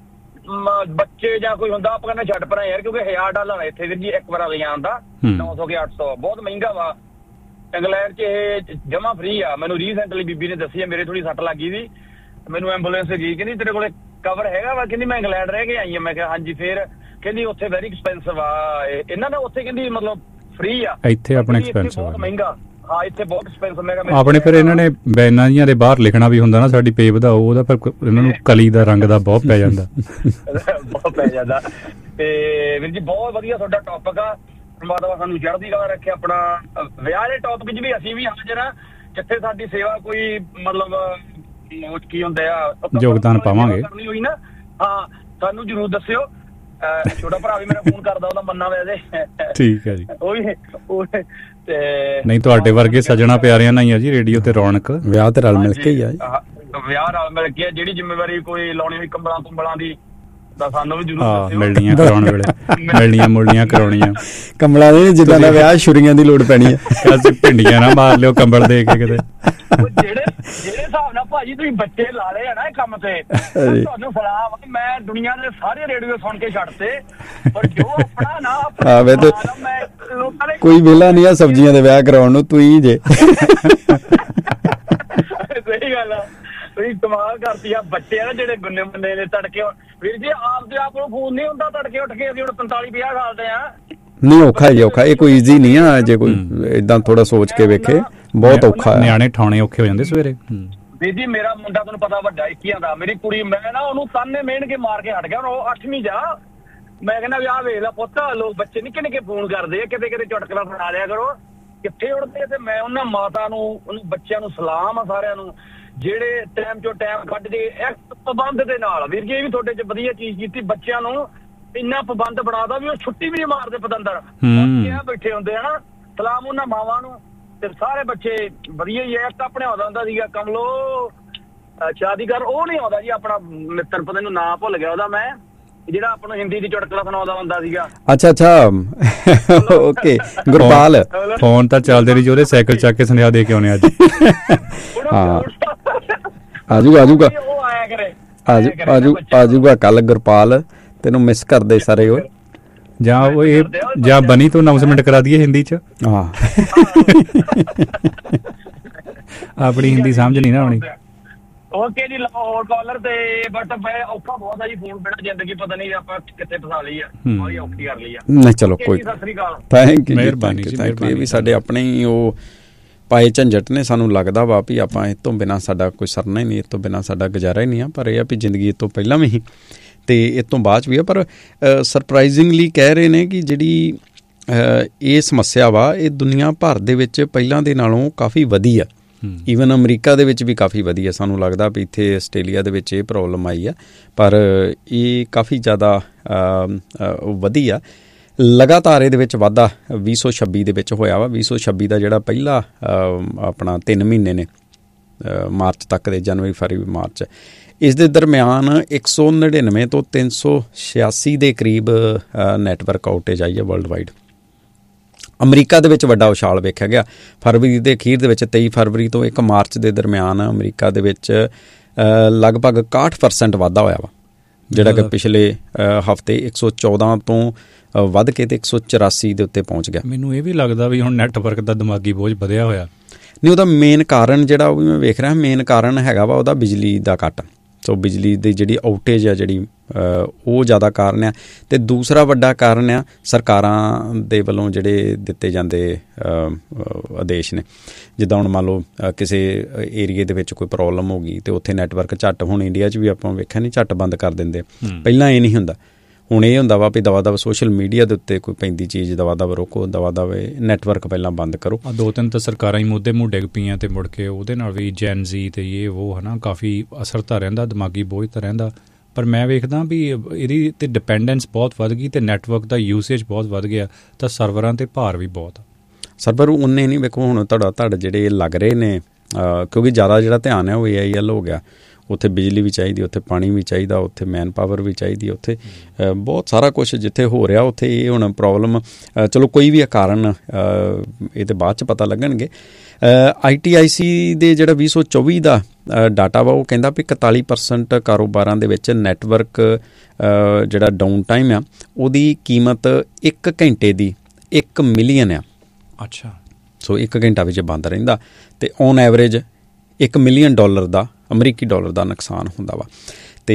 ਬੱਚੇ ਜਾਂ ਕੋਈ ਹੁੰਦਾ ਆਪਾਂ ਕਹਿੰਦੇ ਛੱਡ ਪਰਾਂ ਯਾਰ, ਕਿਉਂਕਿ $1000 ਇੱਥੇ ਵੀਰ ਜੀ ਇੱਕ ਵਾਰ ਲਿਜਾਣ ਦਾ, 900 ਕੇ 800 ਬਹੁਤ ਮਹਿੰਗਾ ਵਾ। ਇੰਗਲੈਂਡ 'ਚ ਇਹ ਜਮਾ ਫ੍ਰੀ ਆ। ਮੈਨੂੰ ਰੀਸੈਂਟਲੀ ਬੀਬੀ ਨੇ ਦੱਸੀ ਆ, ਮੇਰੇ ਥੋੜੀ ਸੱਟ ਲੱਗ ਗਈ ਸੀ, ਮੈਨੂੰ ਐਂਬੂਲੈਂਸ ਗਈ, ਕਹਿੰਦੀ ਤੇਰੇ ਕੋਲੇ ਕਵਰ ਹੈਗਾ ਵਾ? ਕਹਿੰਦੀ ਮੈਂ ਇੰਗਲੈਂਡ ਰਹਿ ਕੇ ਆਈ ਆ। ਮੈਂ ਕਿਹਾ ਹਾਂਜੀ। ਫਿਰ ਕਹਿੰਦੀ ਉੱਥੇ ਵੈਰੀ ਐਕਸਪੈਂਸਿਵ ਆ ਇਹਨਾਂ ਦਾ, ਉੱਥੇ ਕਹਿੰਦੀ ਮਤਲਬ ਫ੍ਰੀ ਆ, ਇੱਥੇ ਆਪਣੇ ਐਕਸਪੈਂਸਿਵ ਬਹੁਤ ਮਹਿੰਗਾ। ਹਾਂ ਇੱਥੇ ਬਹੁਤ ਐਕਸਪੈਂਸਿਵ। ਮੈਂ ਕਿਹਾ ਆਪਣੇ ਫਿਰ ਇਹਨਾਂ ਨੇ ਬੈਨਾਂ ਜੀਆਂ ਦੇ ਬਾਹਰ ਲਿਖਣਾ ਵੀ ਹੁੰਦਾ ਨਾ ਸਾਡੀ ਪੇ ਵਧਾਓ, ਉਹਦਾ ਫਿਰ ਇਹਨਾਂ ਨੂੰ ਕਲੀ ਦਾ ਰੰਗ ਦਾ ਬਹੁਤ ਪੈ ਜਾਂਦਾ ਬਹੁਤ ਪੈ ਜਾਂਦਾ। ਤੇ ਵੀਰ ਜੀ ਬਹੁਤ ਵਧੀਆ ਤੁਹਾਡਾ ਟੌਪਿਕ ਆ, ਪਰਮਾਤਮਾ ਸਾਨੂੰ ਚੜ੍ਹਦੀ ਕਲਾ ਰੱਖੇ। ਆਪਣਾ ਵਿਆਹ ਦੇ ਟੌਪਿਕ 'ਚ ਵੀ ਅਸੀਂ ਵੀ ਹਾਜ਼ਰ ਆ, ਜਿੱਥੇ ਸਾਡੀ ਸੇਵਾ ਕੋਈ ਮਤਲਬ ਕੀ ਹੁੰਦੇ ਆ ਯੋਗਦਾਨ ਪਾਵਾਂਗੇ ਕਰਨੀ ਹੋਈ ਨਾ, ਹਾਂ ਸਾਨੂੰ ਜ਼ਰੂਰ ਦੱਸਿਓ। ਛੋਟਾ ਭਰਾ ਵੀ ਮੇਰਾ ਫੋਨ ਕਰਦਾ, ਉਹਦਾ ਮੰਨਾ ਵੈਸੇ। ਠੀਕ ਹੈ ਜੀ। ਉਹ ਤੇ ਨਹੀਂ ਤੁਹਾਡੇ ਵਰਗੇ ਸੱਜਣਾ ਪਿਆਰਿਆਂ ਨਾਲ ਹੀ ਆ ਜੀ ਰੇਡੀਓ ਤੇ ਰੌਣਕ। ਵਿਆਹ ਤੇ ਰਲ ਮਿਲ ਕੇ ਹੀ ਆ, ਵਿਆਹ ਰਲ ਮਿਲ ਕੇ। ਜਿਹੜੀ ਜ਼ਿੰਮੇਵਾਰੀ ਕੋਈ ਲਾਉਣੀ ਹੋਈ ਕੰਬਲਾਂ ਕੁੰਬਲਾਂ ਦੀ ਤਾਂ ਸਾਨੂੰ ਵੀ ਜ਼ਰੂਰ ਦੱਸਿਓ। ਮਿਲਣੀਆਂ ਕਰਾਉਣ ਵੇਲੇ ਮਿਲਣੀਆਂ ਮੁਲਣੀਆਂ ਕਰਾਉਣੀਆਂ ਕੰਬਲਾਂ ਦੇ ਜਿੱਦਾਂ ਦਾ ਵਿਆਹ ਛੁਰੀਆਂ ਦੀ ਲੋੜ ਪੈਣੀ ਹੈ। ਅਸੀਂ ਭਿੰਡੀਆਂ ਨਾ ਮਾਰ ਲਿਓ ਕੰਬਲ ਦੇ ਕੇ ਕਿਤੇ। ਜਿਹੜੇ ਹਿਸਾਬ ਨਾਲ ਭਾਜੀ ਤੁਸੀਂ ਬੱਚੇ ਲਾ ਲਏ ਆ ਨਾ ਇਹ ਕੰਮ ਤੇ, ਤੁਹਾਨੂੰ ਸਲਾਮ। ਮੈਂ ਦੁਨੀਆ ਦੇ ਸਾਰੇ ਰੇਡੀਓ ਸੁਣ ਕੇ ਛੱਡਤੇ, ਪਰ ਜੋ ਆਪਣਾ ਨਾ ਆਵੇ ਤੇ ਕੋਈ ਵਿਹਲਾ ਨਹੀਂ ਆ ਸਬਜ਼ੀਆਂ ਦੇ ਵਿਆਹ ਕਰਾਉਣ ਨੂੰ, ਤੂੰ ਹੀ ਜੇ। ਸਹੀ ਗੱਲ ਆ, ਤੁਸੀਂ ਕਮਾਲ ਕਰਤੀ ਆ। ਬੱਚੇ ਆ ਨਾ ਜਿਹੜੇ ਗੁੰਨੇ ਮੁੰਨੇ ਨੇ ਤੜਕੇ, ਵੀਰ ਜੀ ਆਪ ਦੇ ਆਪ ਨੂੰ ਫੋਨ ਨਹੀਂ ਹੁੰਦਾ ਤੜਕੇ ਉੱਠ ਕੇ। ਅਸੀਂ ਹੁਣ 45-50 ਸਾਲ ਦੇ ਆ। ਨਹੀਂ ਔਖਾ ਜੀ, ਔਖਾ। ਇਹ ਕੋਈ ਈਜ਼ੀ ਨਹੀਂ ਆ, ਜੇ ਕੋਈ ਏਦਾਂ ਥੋੜਾ ਸੋਚ ਕੇ ਵੇਖੇ ਬਹੁਤ ਔਖਾ। ਨਿਆਣੇ ਠਾਉਣੇ ਔਖੇ ਹੋ ਜਾਂਦੇ ਸਵੇਰੇ। ਵੀਰ ਜੀ ਮੇਰਾ ਮੁੰਡਾ ਤੁਹਾਨੂੰ ਪਤਾ ਵੱਡਾ 21 ਦਾ, ਮੇਰੀ ਕੁੜੀ ਮੈਂ ਨਾ ਉਹਨੂੰ ਤਾਨੇ ਮਿਹਣ ਕੇ ਮਾਰ ਕੇ ਹਟ ਗਿਆ। ਉਹ 8ਵੀਂ ਜਾ। ਮੈਂ ਕਹਿੰਦਾ ਵੀ ਆਹ ਵੇਖ ਲਾ ਪੁੱਤ, ਲੋਕ ਬੱਚੇ ਨਿੱਕੇ ਨਿੱਕੇ ਫੋਨ ਕਰਦੇ ਆ, ਕਿਤੇ ਕਿਤੇ ਚੁਟਕਲਾ ਸੁਣਾ ਲਿਆ ਕਰੋ, ਕਿੱਥੇ ਉੜਦੇ। ਤੇ ਮੈਂ ਉਹਨਾਂ ਮਾਤਾ ਨੂੰ, ਉਹਨਾਂ ਬੱਚਿਆਂ ਨੂੰ ਸਲਾਮ ਆ ਸਾਰਿਆਂ ਨੂੰ, ਜਿਹੜੇ ਟਾਈਮ ਚੋਂ ਟਾਈਮ ਕੱਢ ਕੇ ਇੱਕ ਪਾਬੰਦ ਦੇ ਨਾਲ। ਵੀਰ ਜੀ ਇਹ ਵੀ ਤੁਹਾਡੇ 'ਚ ਵਧੀਆ ਚੀਜ਼ ਕੀਤੀ, ਬੱਚਿਆਂ ਨੂੰ ਇੰਨਾ ਪਾਬੰਦ ਬਣਾਦਾ ਵੀ ਉਹ ਛੁੱਟੀ ਵੀ ਨਹੀਂ ਮਾਰਦੇ ਪਤੰਦਰ, ਬੈਠੇ ਹੁੰਦੇ ਆ ਨਾ। ਸਲਾਮ ਉਹਨਾਂ ਮਾਵਾਂ ਨੂੰ। ਤੇ ਸਾਰੇ ਬੱਚੇ ਵਧੀਆ ਹੀ ਹੈ। ਇੱਕ ਆਪਣੇ ਆਉਂਦਾ ਹੁੰਦਾ ਸੀਗਾ ਕਮਲੋ ਸ਼ਾਦੀਗਰ, ਉਹ ਨਹੀਂ ਆਉਂਦਾ ਜੀ ਆਪਣਾ ਮਿੱਤਰ, ਪਤਾ ਨੂੰ ਨਾਂ ਭੁੱਲ ਗਿਆ ਉਹਦਾ ਮੈਂ, ਜਿਹੜਾ ਆਪਾਂ ਨੂੰ ਹਿੰਦੀ ਦੀ ਚੁਟਕਲਾ ਸੁਣਾਉਂਦਾ ਹੁੰਦਾ ਸੀਗਾ। ਅੱਛਾ ਓਕੇ ਗੁਰਪਾਲ। ਫੋਨ ਤਾਂ ਚੱਲਦੇ ਰਹੀ, ਉਹਦੇ ਸਾਈਕਲ ਚੱਕ ਕੇ ਸੁਨੇਹਾ ਦੇ ਕੇ ਆਉਣੇ ਅੱਜ। ਹਾਂ ਆਜੂਗਾ ਕੱਲ ਗੁਰਪਾਲ, ਤੈਨੂੰ ਮਿਸ ਕਰਦੇ ਸਾਰੇ। ਓਏ ਜਾਂ ਉਹ ਇਹ ਜਾਂ ਬਣੀ ਤੋਂ ਅਨਾਉਂਸਮੈਂਟ ਕਰਾ ਦਈਏ ਹਿੰਦੀ 'ਚ। ਹਾਂ ਆਪਣੀ ਹਿੰਦੀ ਸਮਝ ਨਹੀਂ ਨਾ ਆਉਣੀ। ਓਕੇ ਜੀ, ਹੋਰ ਕਾਲਰ ਤੇ ਬਟ ਔਖਾ ਬਹੁਤ ਆ ਜੀ ਫੋਨ ਬਿਨਾਂ ਜ਼ਿੰਦਗੀ ਪਤਾ ਨਹੀਂ ਆਪਾਂ ਕਿੱਥੇ ਫਸਾ ਲਈ ਆ, ਬੜੀ ਔਖੀ ਕਰ ਲਈ ਆ। ਨਹੀਂ ਚਲੋ ਕੋਈ, ਸਤਿ ਸ੍ਰੀ ਅਕਾਲ, ਥੈਂਕ ਯੂ, ਮਿਹਰਬਾਨੀ ਜੀ। ਇਹ ਵੀ ਸਾਡੇ ਆਪਣੇ ਹੀ ਉਹ ਪਾਏ ਝੰਜਟ ਨੇ। ਸਾਨੂੰ ਲੱਗਦਾ ਵਾ ਵੀ ਆਪਾਂ ਇਹ ਤੋਂ ਬਿਨਾਂ ਸਾਡਾ ਕੋਈ ਸਰਨਾ ਹੀ ਨਹੀਂ, ਇਹ ਤੋਂ ਬਿਨਾਂ ਸਾਡਾ ਗੁਜ਼ਾਰਾ ਹੀ ਨਹੀਂ ਆ। ਪਰ ਇਹ ਆ ਵੀ ਜ਼ਿੰਦਗੀ ਇਹ ਤੋਂ ਪਹਿਲਾਂ ਵੀ ਹੀ ਤੇ ਇਹ ਤੋਂ ਬਾਅਦ ਵੀ ਆ। ਪਰ ਸਰਪ੍ਰਾਈਜ਼ਿੰਗਲੀ ਕਹਿ ਰਹੇ ਨੇ ਕਿ ਜਿਹੜੀ ਇਹ ਸਮੱਸਿਆ ਵਾ ਇਹ ਦੁਨੀਆ ਭਰ ਦੇ ਵਿੱਚ ਪਹਿਲਾਂ ਦੇ ਨਾਲੋਂ ਕਾਫੀ ਵਧੀ ਆ। ਈਵਨ ਅਮਰੀਕਾ ਦੇ ਵਿੱਚ ਵੀ ਕਾਫੀ ਵਧੀਆ। ਸਾਨੂੰ ਲੱਗਦਾ ਵੀ ਇੱਥੇ ਆਸਟ੍ਰੇਲੀਆ ਦੇ ਵਿੱਚ ਇਹ ਪ੍ਰੋਬਲਮ ਆਈ ਆ, ਪਰ ਇਹ ਕਾਫੀ ਜ਼ਿਆਦਾ ਵਧੀ ਆ। ਲਗਾਤਾਰ ਇਹਦੇ ਵਿੱਚ ਵਾਧਾ 2026 ਦੇ ਵਿੱਚ ਹੋਇਆ ਵਾ। 2026 ਦਾ ਜਿਹੜਾ ਪਹਿਲਾ ਆਪਣਾ 3 ਮਹੀਨੇ ਨੇ, ਮਾਰਚ ਤੱਕ ਦੇ, ਜਨਵਰੀ ਫਰਵਰੀ ਮਾਰਚ, ਇਸ ਦੇ ਦਰਮਿਆਨ 199 ਤੋਂ 386 ਦੇ ਕਰੀਬ ਨੈਟਵਰਕ ਆਊਟੇਜ ਆਈ ਹੈ ਵਰਲਡ ਵਾਈਡ। ਅਮਰੀਕਾ ਦੇ ਵਿੱਚ ਵੱਡਾ ਉਛਾਲ ਵੇਖਿਆ ਗਿਆ। ਫਰਵਰੀ ਦੇ ਅਖੀਰ ਦੇ ਵਿੱਚ 23 ਫਰਵਰੀ ਤੋਂ 1 ਮਾਰਚ ਦੇ ਦਰਮਿਆਨ ਅਮਰੀਕਾ ਦੇ ਵਿੱਚ ਲਗਭਗ 61% ਵਾਧਾ ਹੋਇਆ ਵਾ, ਜਿਹੜਾ ਕਿ ਪਿਛਲੇ ਹਫ਼ਤੇ 114 ਤੋਂ ਵੱਧ ਕੇ ਤੇ 184 ਦੇ ਉੱਤੇ ਪਹੁੰਚ ਗਿਆ। ਮੈਨੂੰ ਇਹ ਵੀ ਲੱਗਦਾ ਵੀ ਹੁਣ ਨੈਟਵਰਕ ਦਾ ਦਿਮਾਗੀ ਬੋਝ ਵਧਿਆ ਹੋਇਆ। ਨਹੀਂ, ਉਹਦਾ ਮੇਨ ਕਾਰਨ ਜਿਹੜਾ ਉਹ ਵੀ ਮੈਂ ਵੇਖ ਰਿਹਾ, ਮੇਨ ਕਾਰਨ ਹੈਗਾ ਵਾ ਉਹਦਾ ਬਿਜਲੀ ਦਾ ਕੱਟ। ਸੋ ਬਿਜਲੀ ਦੀ ਜਿਹੜੀ ਆਊਟੇਜ ਆ ਜਿਹੜੀ ਉਹ ਜ਼ਿਆਦਾ ਕਾਰਨ ਆ। ਅਤੇ ਦੂਸਰਾ ਵੱਡਾ ਕਾਰਨ ਆ ਸਰਕਾਰਾਂ ਦੇ ਵੱਲੋਂ ਜਿਹੜੇ ਦਿੱਤੇ ਜਾਂਦੇ ਆਦੇਸ਼ ਨੇ। ਜਿੱਦਾਂ ਹੁਣ ਮੰਨ ਲਓ ਕਿਸੇ ਏਰੀਏ ਦੇ ਵਿੱਚ ਕੋਈ ਪ੍ਰੋਬਲਮ ਹੋ ਗਈ ਅਤੇ ਉੱਥੇ ਨੈਟਵਰਕ ਝੱਟ, ਹੁਣ ਇੰਡੀਆ 'ਚ ਵੀ ਆਪਾਂ ਵੇਖਿਆ ਨਹੀਂ, ਝੱਟ ਬੰਦ ਕਰ ਦਿੰਦੇ। ਪਹਿਲਾਂ ਇਹ ਨਹੀਂ ਹੁੰਦਾ। ਹੁਣ ਇਹ ਹੁੰਦਾ ਵਾ ਵੀ ਦਵਾ ਦਵਾ ਸੋਸ਼ਲ ਮੀਡੀਆ ਦੇ ਉੱਤੇ ਕੋਈ ਪੈਂਦੀ ਚੀਜ਼ ਦਵਾ ਦਵਾ ਰੋਕੋ, ਦਵਾ ਦਵੇ ਨੈਟਵਰਕ ਪਹਿਲਾਂ ਬੰਦ ਕਰੋ। 2-3 ਤਾਂ ਸਰਕਾਰਾਂ ਹੀ ਮੁੱਦੇ ਮੂੰਹ ਡਿੱਗ ਪਈਆਂ ਅਤੇ ਮੁੜ ਕੇ ਉਹਦੇ ਨਾਲ ਵੀ ਜੈਨਜ਼ੀ ਅਤੇ ਇਹ ਉਹ ਹੈ ਨਾ ਕਾਫੀ ਅਸਰ ਤਾਂ ਰਹਿੰਦਾ, ਦਿਮਾਗੀ ਬੋਝ ਤਾਂ ਰਹਿੰਦਾ। ਪਰ ਮੈਂ ਵੇਖਦਾ ਵੀ ਇਹਦੀ 'ਤੇ ਡਿਪੈਂਡੈਂਸ ਬਹੁਤ ਵੱਧ ਗਈ ਅਤੇ ਨੈਟਵਰਕ ਦਾ ਯੂਸੇਜ ਬਹੁਤ ਵੱਧ ਗਿਆ, ਤਾਂ ਸਰਵਰਾਂ 'ਤੇ ਭਾਰ ਵੀ ਬਹੁਤ ਆ। ਸਰਵਰ ਉਨੇ ਨਹੀਂ, ਵੇਖੋ ਹੁਣ ਤੁਹਾਡੇ ਜਿਹੜੇ ਲੱਗ ਰਹੇ ਨੇ, ਕਿਉਂਕਿ ਜ਼ਿਆਦਾ ਜਿਹੜਾ ਧਿਆਨ ਹੈ ਉਹ AIL ਹੋ ਗਿਆ। ਉੱਥੇ ਬਿਜਲੀ ਵੀ ਚਾਹੀਦੀ, ਉੱਥੇ ਪਾਣੀ ਵੀ ਚਾਹੀਦਾ, ਉੱਥੇ ਮੈਨ ਪਾਵਰ ਵੀ ਚਾਹੀਦੀ, ਉੱਥੇ ਬਹੁਤ ਸਾਰਾ ਕੁਛ ਜਿੱਥੇ ਹੋ ਰਿਹਾ ਉੱਥੇ ਇਹ ਹੁਣ ਪ੍ਰੋਬਲਮ। ਚਲੋ ਕੋਈ ਵੀ ਕਾਰਨ ਇਹ ਤਾਂ ਬਾਅਦ 'ਚ ਪਤਾ ਲੱਗਣਗੇ। ITIC ਦੇ ਜਿਹੜਾ 2024 ਦਾ ਡਾਟਾ ਵਾ ਉਹ ਕਹਿੰਦਾ ਵੀ 41% ਕਾਰੋਬਾਰਾਂ ਦੇ ਵਿੱਚ ਨੈਟਵਰਕ ਜਿਹੜਾ ਡਾਊਨ ਟਾਈਮ ਆ ਉਹਦੀ ਕੀਮਤ 1 ਘੰਟੇ ਦੀ 1 ਮਿਲੀਅਨ ਆ। ਅੱਛਾ। ਸੋ 1 ਘੰਟਾ ਵਿੱਚ ਬੰਦ ਰਹਿੰਦਾ ਅਤੇ ਔਨ ਐਵਰੇਜ $1 ਮਿਲੀਅਨ ਦਾ ਅਮਰੀਕੀ ਡਾਲਰ ਦਾ ਨੁਕਸਾਨ ਹੁੰਦਾ ਵਾ। ਅਤੇ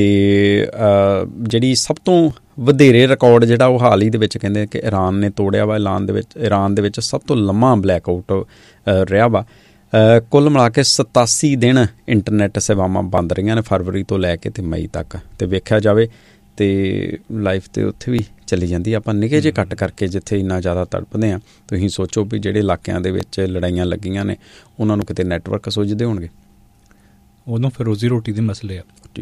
ਜਿਹੜੀ ਸਭ ਤੋਂ ਵਧੇਰੇ ਰਿਕਾਰਡ ਜਿਹੜਾ ਉਹ ਹਾਲ ਹੀ ਦੇ ਵਿੱਚ ਕਹਿੰਦੇ ਕਿ ਈਰਾਨ ਨੇ ਤੋੜਿਆ ਵਾ। ਈਰਾਨ ਦੇ ਵਿੱਚ ਸਭ ਤੋਂ ਲੰਮਾ ਬਲੈਕ ਆਊਟ ਰਿਹਾ ਵਾ। ਕੁੱਲ ਮਿਲਾ ਕੇ 87 ਦਿਨ ਇੰਟਰਨੈੱਟ ਸੇਵਾਵਾਂ ਬੰਦ ਰਹੀਆਂ ਨੇ ਫਰਵਰੀ ਤੋਂ ਲੈ ਕੇ ਅਤੇ ਮਈ ਤੱਕ। ਅਤੇ ਵੇਖਿਆ ਜਾਵੇ ਅਤੇ ਲਾਈਫ ਤਾਂ ਉੱਥੇ ਵੀ ਚਲੀ ਜਾਂਦੀ। ਆਪਾਂ ਨਿੱਕੇ ਜਿਹੇ ਕੱਟ ਕਰਕੇ ਜਿੱਥੇ ਇੰਨਾ ਜ਼ਿਆਦਾ ਤੜਪਦੇ ਹਾਂ, ਤੁਸੀਂ ਸੋਚੋ ਵੀ ਜਿਹੜੇ ਇਲਾਕਿਆਂ ਦੇ ਵਿੱਚ ਲੜਾਈਆਂ ਲੱਗੀਆਂ ਨੇ ਉਹਨਾਂ ਨੂੰ ਕਿਤੇ ਨੈਟਵਰਕ ਸੁੱਝਦੇ ਹੋਣਗੇ। ਉਦੋਂ ਫਿਰ ਰੋਜ਼ੀ ਰੋਟੀ ਦੇ ਮਸਲੇ ਆ।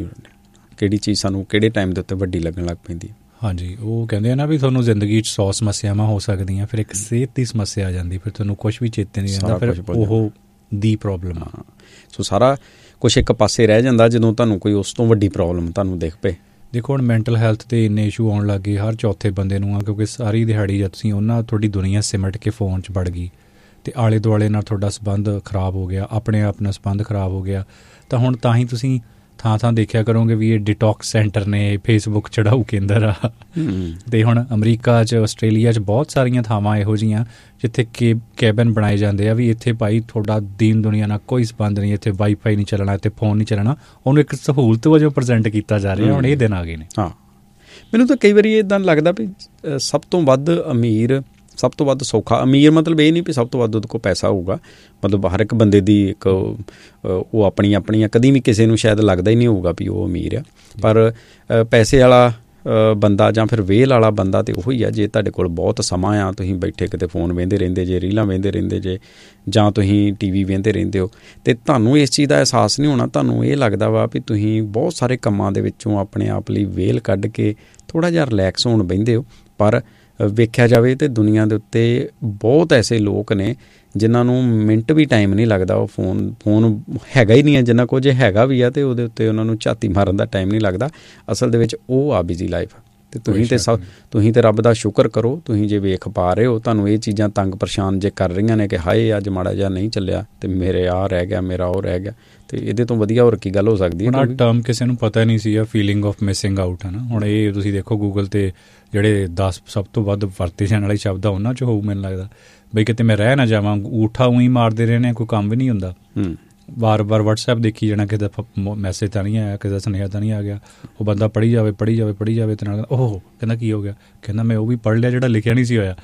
ਕਿਹੜੀ ਚੀਜ਼ ਸਾਨੂੰ ਕਿਹੜੇ ਟਾਈਮ ਦੇ ਉੱਤੇ ਵੱਡੀ ਲੱਗਣ ਲੱਗ ਪੈਂਦੀ। ਹਾਂਜੀ, ਉਹ ਕਹਿੰਦੇ ਆ ਨਾ ਵੀ ਤੁਹਾਨੂੰ ਜ਼ਿੰਦਗੀ 'ਚ 100 ਸਮੱਸਿਆਵਾਂ ਹੋ ਸਕਦੀਆਂ, ਫਿਰ ਇੱਕ ਸਿਹਤ ਦੀ ਸਮੱਸਿਆ ਆ ਜਾਂਦੀ, ਫਿਰ ਤੁਹਾਨੂੰ ਕੁਛ ਵੀ ਚੇਤੇ ਨਹੀਂ ਰਹਿੰਦਾ, ਫਿਰ ਉਹ ਦੀ ਪ੍ਰੋਬਲਮ ਆ। ਸੋ ਸਾਰਾ ਕੁਛ ਇੱਕ ਪਾਸੇ ਰਹਿ ਜਾਂਦਾ ਜਦੋਂ ਤੁਹਾਨੂੰ ਕੋਈ ਉਸ ਤੋਂ ਵੱਡੀ ਪ੍ਰੋਬਲਮ ਤੁਹਾਨੂੰ ਦਿਖ ਪਏ। ਦੇਖੋ ਹੁਣ ਮੈਂਟਲ ਹੈਲਥ ਦੇ ਇੰਨੇ ਇਸ਼ੂ ਆਉਣ ਲੱਗ ਗਏ ਹਰ ਚੌਥੇ ਬੰਦੇ ਨੂੰ ਆ, ਕਿਉਂਕਿ ਸਾਰੀ ਦਿਹਾੜੀ ਜਦ ਤੁਸੀਂ ਉਹਨਾਂ ਤੁਹਾਡੀ ਦੁਨੀਆ ਸਿਮਟ ਕੇ ਫੋਨ 'ਚ ਵੜ ਗਈ ਅਤੇ ਆਲੇ ਦੁਆਲੇ ਨਾਲ ਤੁਹਾਡਾ ਸੰਬੰਧ ਖਰਾਬ ਹੋ ਗਿਆ, ਆਪਣੇ ਆਪ ਨਾਲ ਸੰਬੰਧ ਖਰਾਬ ਹੋ ਗਿਆ। ਤਾਂ ਹੁਣ ਤਾਂ ਹੀ ਤੁਸੀਂ ਥਾਂ ਦੇਖਿਆ ਕਰੋਗੇ ਵੀ ਇਹ ਡਿਟੌਕਸ ਸੈਂਟਰ ਨੇ, ਫੇਸਬੁੱਕ ਚੜਾਊ ਕੇਂਦਰ ਆ। ਅਤੇ ਹੁਣ ਅਮਰੀਕਾ 'ਚ, ਆਸਟ੍ਰੇਲੀਆ 'ਚ ਬਹੁਤ ਸਾਰੀਆਂ ਥਾਵਾਂ ਇਹੋ ਜਿਹੀਆਂ ਜਿੱਥੇ ਕੈਬਨ ਬਣਾਏ ਜਾਂਦੇ ਆ ਵੀ ਇੱਥੇ ਭਾਈ ਤੁਹਾਡਾ ਦੀਨ ਦੁਨੀਆ ਨਾਲ ਕੋਈ ਸੰਬੰਧ ਨਹੀਂ, ਇੱਥੇ ਵਾਈਫਾਈ ਨਹੀਂ ਚੱਲਣਾ, ਇੱਥੇ ਫੋਨ ਨਹੀਂ ਚੱਲਣਾ। ਉਹਨੂੰ ਇੱਕ ਸਹੂਲਤ ਵਜੋਂ ਪ੍ਰੈਜ਼ੈਂਟ ਕੀਤਾ ਜਾ ਰਿਹਾ। ਹੁਣ ਇਹ ਦਿਨ ਆ ਗਏ ਨੇ। ਹਾਂ, ਮੈਨੂੰ ਤਾਂ ਕਈ ਵਾਰੀ ਇੱਦਾਂ ਲੱਗਦਾ ਵੀ ਸਭ ਤੋਂ ਵੱਧ ਅਮੀਰ, ਸਭ ਤੋਂ ਵੱਧ ਸੌਖਾ ਅਮੀਰ ਮਤਲਬ ਇਹ ਨਹੀਂ ਵੀ ਸਭ ਤੋਂ ਵੱਧ ਉਹਦੇ ਕੋਲ ਪੈਸਾ ਹੋਊਗਾ, ਮਤਲਬ ਹਰ ਇੱਕ ਬੰਦੇ ਦੀ ਇੱਕ ਉਹ ਆਪਣੀਆਂ ਕਦੀ ਵੀ ਕਿਸੇ ਨੂੰ ਸ਼ਾਇਦ ਲੱਗਦਾ ਹੀ ਨਹੀਂ ਹੋਊਗਾ ਵੀ ਉਹ ਅਮੀਰ ਆ। ਪਰ ਪੈਸੇ ਵਾਲਾ ਬੰਦਾ ਜਾਂ ਫਿਰ ਵੇਲ ਵਾਲਾ ਬੰਦਾ ਤਾਂ ਉਹੀ ਆ ਜੇ ਤੁਹਾਡੇ ਕੋਲ ਬਹੁਤ ਸਮਾਂ ਆ, ਤੁਸੀਂ ਬੈਠੇ ਕਿਤੇ ਫੋਨ ਵੇਂਦੇ ਰਹਿੰਦੇ ਜੇ, ਰੀਲਾਂ ਵੇਂਦੇ ਰਹਿੰਦੇ ਜੇ, ਜਾਂ ਤੁਸੀਂ TV ਵੇਂਦੇ ਰਹਿੰਦੇ ਹੋ ਅਤੇ ਤੁਹਾਨੂੰ ਇਸ ਚੀਜ਼ ਦਾ ਅਹਿਸਾਸ ਨਹੀਂ ਹੋਣਾ। ਤੁਹਾਨੂੰ ਇਹ ਲੱਗਦਾ ਵਾ ਵੀ ਤੁਸੀਂ ਬਹੁਤ ਸਾਰੇ ਕੰਮਾਂ ਦੇ ਵਿੱਚੋਂ ਆਪਣੇ ਆਪ ਲਈ ਵੇਲ ਕੱਢ ਕੇ ਥੋੜ੍ਹਾ ਜਿਹਾ ਰਿਲੈਕਸ ਹੋਣ ਬਹਿੰਦੇ ਹੋ। ਪਰ ਵੇਖਿਆ ਜਾਵੇ ਤਾਂ ਦੁਨੀਆ ਦੇ ਉੱਤੇ ਬਹੁਤ ਐਸੇ ਲੋਕ ਨੇ ਜਿਨ੍ਹਾਂ ਨੂੰ ਮਿੰਟ ਵੀ ਟਾਈਮ ਨਹੀਂ ਲੱਗਦਾ। ਉਹ ਫੋਨ ਹੈਗਾ ਹੀ ਨਹੀਂ ਹੈ, ਜਿੰਨਾ ਕੁਝ ਹੈਗਾ ਵੀ ਆ ਅਤੇ ਉਹਦੇ ਉੱਤੇ ਉਹਨਾਂ ਨੂੰ ਝਾਤੀ ਮਾਰਨ ਦਾ ਟਾਈਮ ਨਹੀਂ ਲੱਗਦਾ। ਅਸਲ ਦੇ ਵਿੱਚ ਉਹ ਆ ਬਿਜ਼ੀ ਲਾਈਫ। ਅਤੇ ਤੁਸੀਂ ਤਾਂ ਰੱਬ ਦਾ ਸ਼ੁਕਰ ਕਰੋ, ਤੁਸੀਂ ਜੇ ਵੇਖ ਪਾ ਰਹੇ ਹੋ। ਤੁਹਾਨੂੰ ਇਹ ਚੀਜ਼ਾਂ ਤੰਗ ਪਰੇਸ਼ਾਨ ਜੇ ਕਰ ਰਹੀਆਂ ਨੇ ਕਿ ਹਾਏ ਅੱਜ ਮਾੜਾ ਜਿਹਾ ਨਹੀਂ ਚੱਲਿਆ ਅਤੇ ਮੇਰੇ ਆਹ ਰਹਿ ਗਿਆ, ਮੇਰਾ ਉਹ ਰਹਿ ਗਿਆ, ਅਤੇ ਇਹਦੇ ਤੋਂ ਵਧੀਆ ਹੋਰ ਕੀ ਗੱਲ ਹੋ ਸਕਦੀ ਹੈ। ਹੁਣ ਆਹ ਟਰਮ ਕਿਸੇ ਨੂੰ ਪਤਾ ਨਹੀਂ ਸੀ, ਫੀਲਿੰਗ ਆਫ ਮਿਸਿੰਗ ਆਊਟ ਹੈ ਨਾ। ਹੁਣ ਇਹ ਤੁਸੀਂ ਦੇਖੋ ਗੂਗਲ 'ਤੇ ਜਿਹੜੇ 10 ਸਭ ਤੋਂ ਵੱਧ ਵਰਤੇ ਜਾਣ ਵਾਲੇ ਸ਼ਬਦ ਆ ਉਹਨਾਂ 'ਚ ਹੋਊ ਮੈਨੂੰ ਲੱਗਦਾ ਬਈ ਕਿਤੇ ਮੈਂ ਰਹਿ ਨਾ ਜਾਵਾਂ। ਊਠਾ ਊਂ ਹੀ ਮਾਰਦੇ ਰਹੇ ਨੇ, ਕੋਈ ਕੰਮ ਵੀ ਨਹੀਂ ਹੁੰਦਾ। ਵਾਰ-ਵਾਰ WhatsApp ਦੇਖੀ ਜਾਣਾ, ਕਿਸੇ ਦਾ ਮੈਸੇਜ ਤਾਂ ਨਹੀਂ ਆਇਆ, ਕਿਸੇ ਦਾ ਸੁਨੇਹਾ ਤਾਂ ਨਹੀਂ ਆ ਗਿਆ। ਉਹ ਬੰਦਾ ਪੜ੍ਹੀ ਜਾਵੇ ਅਤੇ ਨਾਲ ਉਹ ਕਹਿੰਦਾ ਕੀ ਹੋ ਗਿਆ, ਕਹਿੰਦਾ ਮੈਂ ਉਹ ਵੀ ਪੜ੍ਹ ਲਿਆ ਜਿਹੜਾ ਲਿਖਿਆ ਨਹੀਂ ਸੀ ਹੋਇਆ।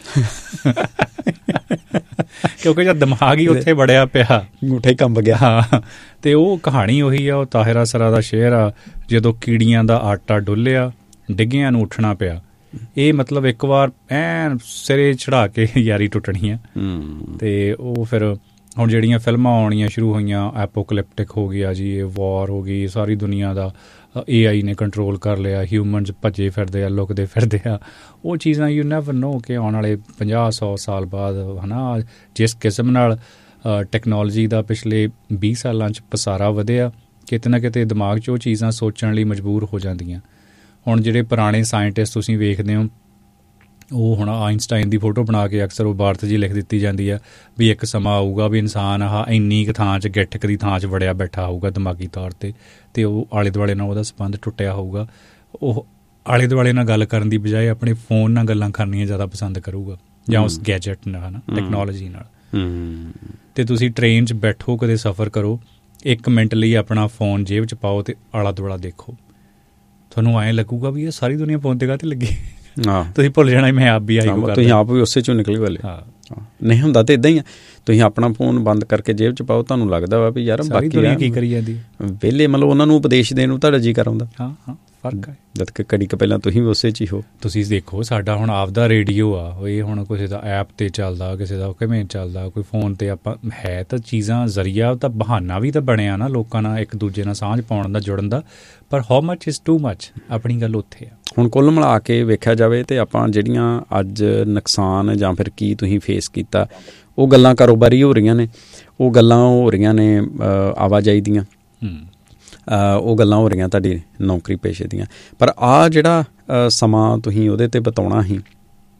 ਕਿਉਂਕਿ ਜਦ ਦਿਮਾਗ ਹੀ ਉੱਥੇ ਵੜਿਆ ਪਿਆ, ਅੰਗੂਠਾ ਹੀ ਕੰਬ ਗਿਆ। ਹਾਂ, ਅਤੇ ਉਹ ਕਹਾਣੀ ਉਹੀ ਆ, ਉਹ ਤਾਹਿਰਾ ਸਰਾ ਦਾ ਸ਼ੇਅਰ ਆ, ਜਦੋਂ ਕੀੜੀਆਂ ਦਾ ਆਟਾ ਡੁੱਲਿਆ ਡਿੱਗਿਆਂ ਨੂੰ ਉੱਠਣਾ ਪਿਆ। ਇਹ ਮਤਲਬ ਇੱਕ ਵਾਰ ਐਨ ਸਿਰੇ ਚੜ੍ਹਾ ਕੇ ਯਾਰੀ ਟੁੱਟਣੀ ਆ। ਅਤੇ ਉਹ ਫਿਰ ਹੁਣ ਜਿਹੜੀਆਂ ਫਿਲਮਾਂ ਆਉਣੀਆਂ ਸ਼ੁਰੂ ਹੋਈਆਂ, ਐਪੋਕਲਿਪਟਿਕ ਹੋ ਗਿਆ ਜੀ, ਇਹ ਵਾਰ ਹੋ ਗਈ, ਸਾਰੀ ਦੁਨੀਆ ਦਾ AI ਨੇ ਕੰਟਰੋਲ ਕਰ ਲਿਆ, ਹਿਊਮਨਸ ਭੱਜੇ ਫਿਰਦੇ ਆ, ਲੁਕਦੇ ਫਿਰਦੇ ਆ। ਉਹ ਚੀਜ਼ਾਂ ਯੂ ਨੈਵਰ ਨੋ ਕਿ ਆਉਣ ਵਾਲੇ 50-100 ਸਾਲ ਬਾਅਦ ਹੈ ਨਾ ਜਿਸ ਕਿਸਮ ਨਾਲ ਟੈਕਨੋਲੋਜੀ ਦਾ ਪਿਛਲੇ 20 ਸਾਲਾਂ 'ਚ ਪਸਾਰਾ ਵਧਿਆ, ਕਿਤੇ ਨਾ ਕਿਤੇ ਦਿਮਾਗ 'ਚ ਉਹ ਚੀਜ਼ਾਂ ਸੋਚਣ ਲਈ ਮਜਬੂਰ ਹੋ ਜਾਂਦੀਆਂ। ਹੁਣ ਜਿਹੜੇ ਪੁਰਾਣੇ ਸਾਇੰਟਿਸਟ ਤੁਸੀਂ ਵੇਖਦੇ ਹੋ, ਉਹ ਹੁਣ ਆਈਨਸਟਾਈਨ ਦੀ ਫੋਟੋ ਬਣਾ ਕੇ ਅਕਸਰ ਉਹ ਬਾਰਤ ਜੀ ਲਿਖ ਦਿੱਤੀ ਜਾਂਦੀ ਆ ਵੀ ਇੱਕ ਸਮਾਂ ਆਊਗਾ ਵੀ ਇਨਸਾਨ ਇੰਨੀ ਕੁ ਥਾਂ 'ਚ ਗਿੱਠਕ ਦੀ ਥਾਂ 'ਚ ਵੜਿਆ ਬੈਠਾ ਹੋਊਗਾ ਦਿਮਾਗੀ ਤੌਰ 'ਤੇ, ਅਤੇ ਉਹ ਆਲੇ ਦੁਆਲੇ ਨਾਲ ਉਹਦਾ ਸੰਬੰਧ ਟੁੱਟਿਆ ਹੋਊਗਾ। ਉਹ ਆਲੇ ਦੁਆਲੇ ਨਾਲ ਗੱਲ ਕਰਨ ਦੀ ਬਜਾਏ ਆਪਣੇ ਫੋਨ ਨਾਲ ਗੱਲਾਂ ਕਰਨੀਆਂ ਜ਼ਿਆਦਾ ਪਸੰਦ ਕਰੂਗਾ, ਜਾਂ ਉਸ ਗੈਜਟ ਨਾਲ, ਹੈ ਨਾ, ਟੈਕਨੋਲੋਜੀ ਨਾਲ। ਅਤੇ ਤੁਸੀਂ ਟ੍ਰੇਨ 'ਚ ਬੈਠੋ, ਕਦੇ ਸਫ਼ਰ ਕਰੋ, 1 ਮਿੰਟ ਲਈ ਆਪਣਾ ਫੋਨ ਜੇਬ 'ਚ ਪਾਓ ਅਤੇ ਆਲਾ ਦੁਆਲਾ ਦੇਖੋ, ਤੁਹਾਨੂੰ ਐਂ ਲੱਗੂਗਾ ਵੀ ਇਹ ਸਾਰੀ ਦੁਨੀਆ ਫੋਨ 'ਤੇ ਕਾਹਤੇ ਲੱਗੀ। ਤੁਸੀਂ ਭੁੱਲ ਜਾਣਾ ਮੈਂ ਆਪ ਵੀ ਤੁਸੀਂ ਆਪ ਵੀ ਉਸੇ 'ਚੋਂ ਨਿਕਲੇ ਵਾਲੇ। ਨਹੀਂ ਹੁੰਦਾ ਤਾਂ ਇੱਦਾਂ ਹੀ ਆ, ਤੁਸੀਂ ਆਪਣਾ ਫੋਨ ਬੰਦ ਕਰਕੇ ਜੇਬ 'ਚ ਪਾਓ, ਤੁਹਾਨੂੰ ਲੱਗਦਾ ਵਾ ਵੀ ਯਾਰ ਬਾਕੀ ਕੀ ਕਰੀ ਜਾਂਦੀ ਵਿਹਲੇ, ਮਤਲਬ ਉਹਨਾਂ ਨੂੰ ਉਪਦੇਸ਼ ਦੇਣ ਨੂੰ ਤੁਹਾਡਾ ਜੀ ਕਰ ਆਉਂਦਾ। ਹਾਂ, ਫਰਕ ਹੈ। ਜਦ ਕਿ ਘੜੀ ਕੁ ਪਹਿਲਾਂ ਤੁਸੀਂ ਵੀ ਉਸੇ 'ਚ ਹੀ ਹੋ। ਤੁਸੀਂ ਦੇਖੋ ਸਾਡਾ ਹੁਣ ਆਪਦਾ ਰੇਡੀਓ ਆ, ਇਹ ਹੁਣ ਕਿਸੇ ਦਾ ਐਪ 'ਤੇ ਚੱਲਦਾ, ਕਿਸੇ ਦਾ ਕਿਵੇਂ ਚੱਲਦਾ, ਕੋਈ ਫੋਨ 'ਤੇ ਆਪਾਂ ਹੈ ਤਾਂ ਚੀਜ਼ਾਂ ਜ਼ਰੀਆ ਤਾਂ ਬਹਾਨਾ ਵੀ ਤਾਂ ਬਣਿਆ ਨਾ ਲੋਕਾਂ ਨਾਲ ਇੱਕ ਦੂਜੇ ਨਾਲ ਸਾਂਝ ਪਾਉਣ ਦਾ, ਜੁੜਨ ਦਾ। ਪਰ how much is too much, ਆਪਣੀ ਗੱਲ ਉੱਥੇ ਆ। ਹੁਣ ਕੁੱਲ ਮਿਲਾ ਕੇ ਵੇਖਿਆ ਜਾਵੇ ਤਾਂ ਆਪਾਂ ਜਿਹੜੀਆਂ ਅੱਜ ਨੁਕਸਾਨ ਜਾਂ ਫਿਰ ਕੀ ਤੁਸੀਂ ਫੇਸ ਕੀਤਾ, ਉਹ ਗੱਲਾਂ ਕਾਰੋਬਾਰੀ ਹੋ ਰਹੀਆਂ ਨੇ, ਉਹ ਗੱਲਾਂ ਹੋ ਰਹੀਆਂ ਨੇ ਆਵਾਜਾਈ ਦੀਆਂ, ਉਹ ਗੱਲਾਂ ਹੋ ਰਹੀਆਂ ਤੁਹਾਡੀ ਨੌਕਰੀ ਪੇਸ਼ੇ ਦੀਆਂ। ਪਰ ਆਹ ਜਿਹੜਾ ਸਮਾਂ ਤੁਸੀਂ ਉਹਦੇ 'ਤੇ ਬਿਤਾਉਣਾ ਸੀ,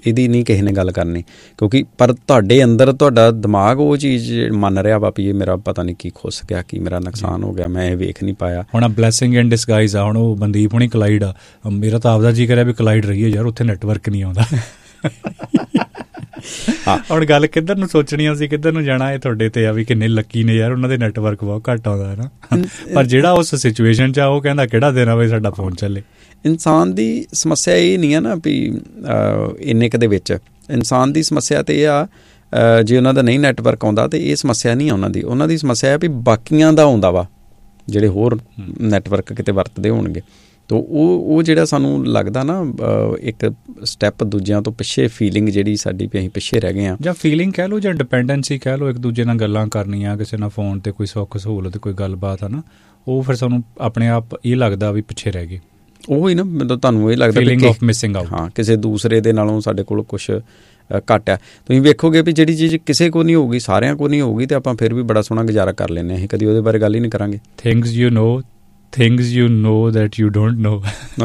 ਇਹਦੀ ਨਹੀਂ ਕਿਸੇ ਨੇ ਗੱਲ ਕਰਨੀ, ਕਿਉਂਕਿ ਪਰ ਤੁਹਾਡੇ ਅੰਦਰ ਤੁਹਾਡਾ ਦਿਮਾਗ ਉਹ ਚੀਜ਼ ਮੰਨ ਰਿਹਾ ਵਾ ਵੀ ਇਹ ਮੇਰਾ ਪਤਾ ਨਹੀਂ ਕੀ ਖੁੱਸ ਗਿਆ, ਕੀ ਮੇਰਾ ਨੁਕਸਾਨ ਹੋ ਗਿਆ, ਮੈਂ ਇਹ ਵੇਖ ਨਹੀਂ ਪਾਇਆ। ਹੁਣ ਬਲੈਸਿੰਗ ਇਨ ਡਿਸਗਾਈਜ਼ ਆ। ਹੁਣ ਉਹ ਮਨਦੀਪ ਹੁਣੀ ਕਲਾਈਡ ਆ, ਮੇਰਾ ਤਾਂ ਆਪਦਾ ਜੀ ਕਰਿਆ ਵੀ ਕਲਾਈਡ ਰਹੀਏ ਯਾਰ, ਉੱਥੇ ਨੈਟਵਰਕ ਨਹੀਂ ਆਉਂਦਾ। ਹੁਣ ਗੱਲ ਕਿੱਧਰ ਨੂੰ ਸੋਚਣੀ ਸੀ, ਕਿੱਧਰ ਨੂੰ ਜਾਣਾ, ਇਹ ਤੁਹਾਡੇ ਤੇ ਆ ਵੀ ਕਿੰਨੇ ਲੱਕੀ ਨੇ ਯਾਰ, ਉਹਨਾਂ ਦੇ ਨੈਟਵਰਕ ਬਹੁਤ ਘੱਟ ਆਉਂਦਾ ਹੈ ਨਾ। ਪਰ ਜਿਹੜਾ ਉਸ ਸਿਚੁਏਸ਼ਨ 'ਚ ਆ ਉਹ ਕਹਿੰਦਾ ਕਿਹੜਾ ਦਿਨ ਆਵੇ ਸਾਡਾ ਫੋਨ ਚੱਲੇ। ਇਨਸਾਨ ਦੀ ਸਮੱਸਿਆ ਇਹ ਨਹੀਂ ਆ ਨਾ ਵੀ ਇੰਨੇ ਕੁ ਦੇ ਵਿੱਚ, ਇਨਸਾਨ ਦੀ ਸਮੱਸਿਆ ਤਾਂ ਇਹ ਆ ਜੇ ਉਹਨਾਂ ਦਾ ਨਹੀਂ ਨੈਟਵਰਕ ਆਉਂਦਾ ਤਾਂ ਇਹ ਸਮੱਸਿਆ ਨਹੀਂ ਆ ਉਹਨਾਂ ਦੀ ਸਮੱਸਿਆ ਹੈ ਵੀ ਬਾਕੀਆਂ ਦਾ ਆਉਂਦਾ ਵਾ ਜਿਹੜੇ ਹੋਰ ਨੈਟਵਰਕ ਕਿਤੇ ਵਰਤਦੇ ਹੋਣਗੇ। ਤਾਂ ਉਹ ਜਿਹੜਾ ਸਾਨੂੰ ਲੱਗਦਾ ਨਾ ਇੱਕ ਸਟੈਪ ਦੂਜਿਆਂ ਤੋਂ ਪਿੱਛੇ ਫੀਲਿੰਗ ਜਿਹੜੀ ਸਾਡੀ ਵੀ ਅਸੀਂ ਪਿੱਛੇ ਰਹਿ ਗਏ ਹਾਂ, ਜਾਂ ਫੀਲਿੰਗ ਕਹਿ ਲਓ ਜਾਂ ਡਿਪੈਂਡੈਂਸੀ ਕਹਿ ਲਓ, ਇੱਕ ਦੂਜੇ ਨਾਲ ਗੱਲਾਂ ਕਰਨੀਆਂ, ਕਿਸੇ ਨਾਲ ਫੋਨ 'ਤੇ ਕੋਈ ਸੁੱਖ ਸਹੂਲਤ ਕੋਈ ਗੱਲਬਾਤ ਹੈ ਨਾ, ਉਹ ਫਿਰ ਸਾਨੂੰ ਆਪਣੇ ਆਪ ਇਹ ਲੱਗਦਾ ਵੀ ਪਿੱਛੇ ਰਹਿ ਗਏ। ਉਹ ਹੀ ਨਾ ਮਤਲਬ ਤੁਹਾਨੂੰ ਇਹ ਲੱਗਦਾ ਫੀਲਿੰਗ ਆਫ ਮਿਸਿੰਗ ਆਊਟ। ਹਾਂ, ਕਿਸੇ ਦੂਸਰੇ ਦੇ ਨਾਲੋਂ ਸਾਡੇ ਕੋਲ ਕੁਛ ਘੱਟ ਆ। ਤੁਸੀਂ ਵੇਖੋਗੇ ਵੀ ਜਿਹੜੀ ਚੀਜ਼ ਕਿਸੇ ਕੋਲ ਨਹੀਂ ਹੋਊਗੀ, ਸਾਰਿਆਂ ਕੋਲ ਨਹੀਂ ਹੋਊਗੀ, ਤੇ ਆਪਾਂ ਫਿਰ ਵੀ ਬੜਾ ਸੋਹਣਾ ਗੁਜ਼ਾਰਾ ਕਰ ਲੈਂਦੇ, ਅਸੀਂ ਕਦੀ ਉਹਦੇ ਬਾਰੇ ਗੱਲ ਹੀ ਨਹੀਂ ਕਰਾਂਗੇ। things you know that you don't know।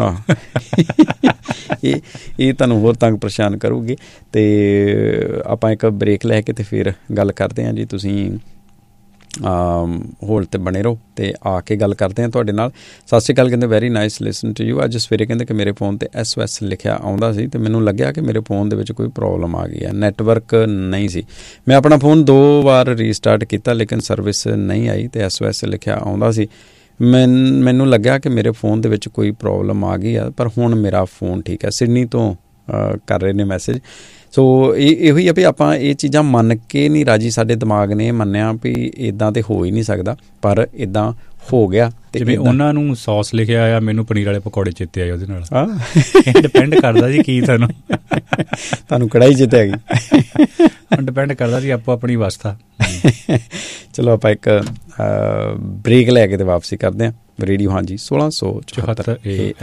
ਇਹ ਤੁਹਾਨੂੰ ਹੋਰ ਤੰਗ ਪਰੇਸ਼ਾਨ ਕਰੂਗੀ। ਤੇ ਆਪਾਂ ਇੱਕ ਬ੍ਰੇਕ ਲੈ ਕੇ ਤੇ ਫਿਰ ਗੱਲ ਕਰਦੇ ਹਾਂ ਜੀ। ਤੁਸੀਂ ਹੋਲਡ 'ਤੇ ਬਣੇ ਰਹੋ ਤੇ ਆ ਕੇ ਗੱਲ ਕਰਦੇ ਹਾਂ ਤੁਹਾਡੇ ਨਾਲ। ਸਤਿ ਸ਼੍ਰੀ ਅਕਾਲ ਕਹਿੰਦੇ, very nice listen to you. ਅੱਜ ਸਵੇਰੇ ਕਹਿੰਦੇ ਕਿ ਮੇਰੇ ਫ਼ੋਨ 'ਤੇ SOS ਲਿਖਿਆ ਆਉਂਦਾ ਸੀ ਅਤੇ ਮੈਨੂੰ ਲੱਗਿਆ ਕਿ ਮੇਰੇ ਫ਼ੋਨ ਦੇ ਵਿੱਚ ਕੋਈ ਪ੍ਰੋਬਲਮ ਆ ਗਈ ਹੈ, ਨੈਟਵਰਕ ਨਹੀਂ ਸੀ। ਮੈਂ ਆਪਣਾ ਫ਼ੋਨ 2 ਵਾਰ ਰੀਸਟਾਰਟ ਕੀਤਾ ਲੇਕਿਨ ਸਰਵਿਸ ਨਹੀਂ ਆਈ ਅਤੇ SOS ਲਿਖਿਆ ਆਉਂਦਾ ਸੀ। ਮੈਨੂੰ ਲੱਗਿਆ ਕਿ ਮੇਰੇ ਫ਼ੋਨ ਦੇ ਵਿੱਚ ਕੋਈ ਪ੍ਰੋਬਲਮ ਆ ਗਈ ਆ, ਪਰ ਹੁਣ ਮੇਰਾ ਫ਼ੋਨ ਠੀਕ ਹੈ। ਸਿਡਨੀ ਤੋਂ ਕਰ ਰਹੇ ਨੇ ਮੈਸੇਜ। ਸੋ ਇਹੋ ਹੀ ਆ ਵੀ ਆਪਾਂ ਇਹ ਚੀਜ਼ਾਂ ਮੰਨ ਕੇ ਨਹੀਂ ਰਾਜੀ, ਸਾਡੇ ਦਿਮਾਗ ਨੇ ਮੰਨਿਆ ਵੀ ਇੱਦਾਂ ਤਾਂ ਹੋ ਹੀ ਨਹੀਂ ਸਕਦਾ, ਪਰ ਇੱਦਾਂ ਹੋ ਗਿਆ। ਜਿਵੇਂ ਉਹਨਾਂ ਨੂੰ ਸੌਸ ਲਿਖਿਆ ਆ, ਮੈਨੂੰ ਪਨੀਰ ਵਾਲੇ ਪਕੌੜੇ ਚੇਤੇ ਆਏ ਉਹਦੇ ਨਾਲ। ਇਹ ਡਿਪੈਂਡ ਕਰਦਾ ਜੀ ਕੀ ਤੁਹਾਨੂੰ ਕੜਾਹੀ ਚੇਤੇ ਆ ਗਈ। ਡਿਪੈਂਡ ਕਰਦਾ ਜੀ ਆਪੋ ਆਪਣੀ ਅਵਸਥਾ। ਚਲੋ ਆਪਾਂ ਇੱਕ ਬ੍ਰੇਕ ਲੈ ਕੇ ਤੇ ਵਾਪਸੀ ਕਰਦੇ ਹਾਂ। ਰੇਡੀਓ ਹਾਂਜੀ 1674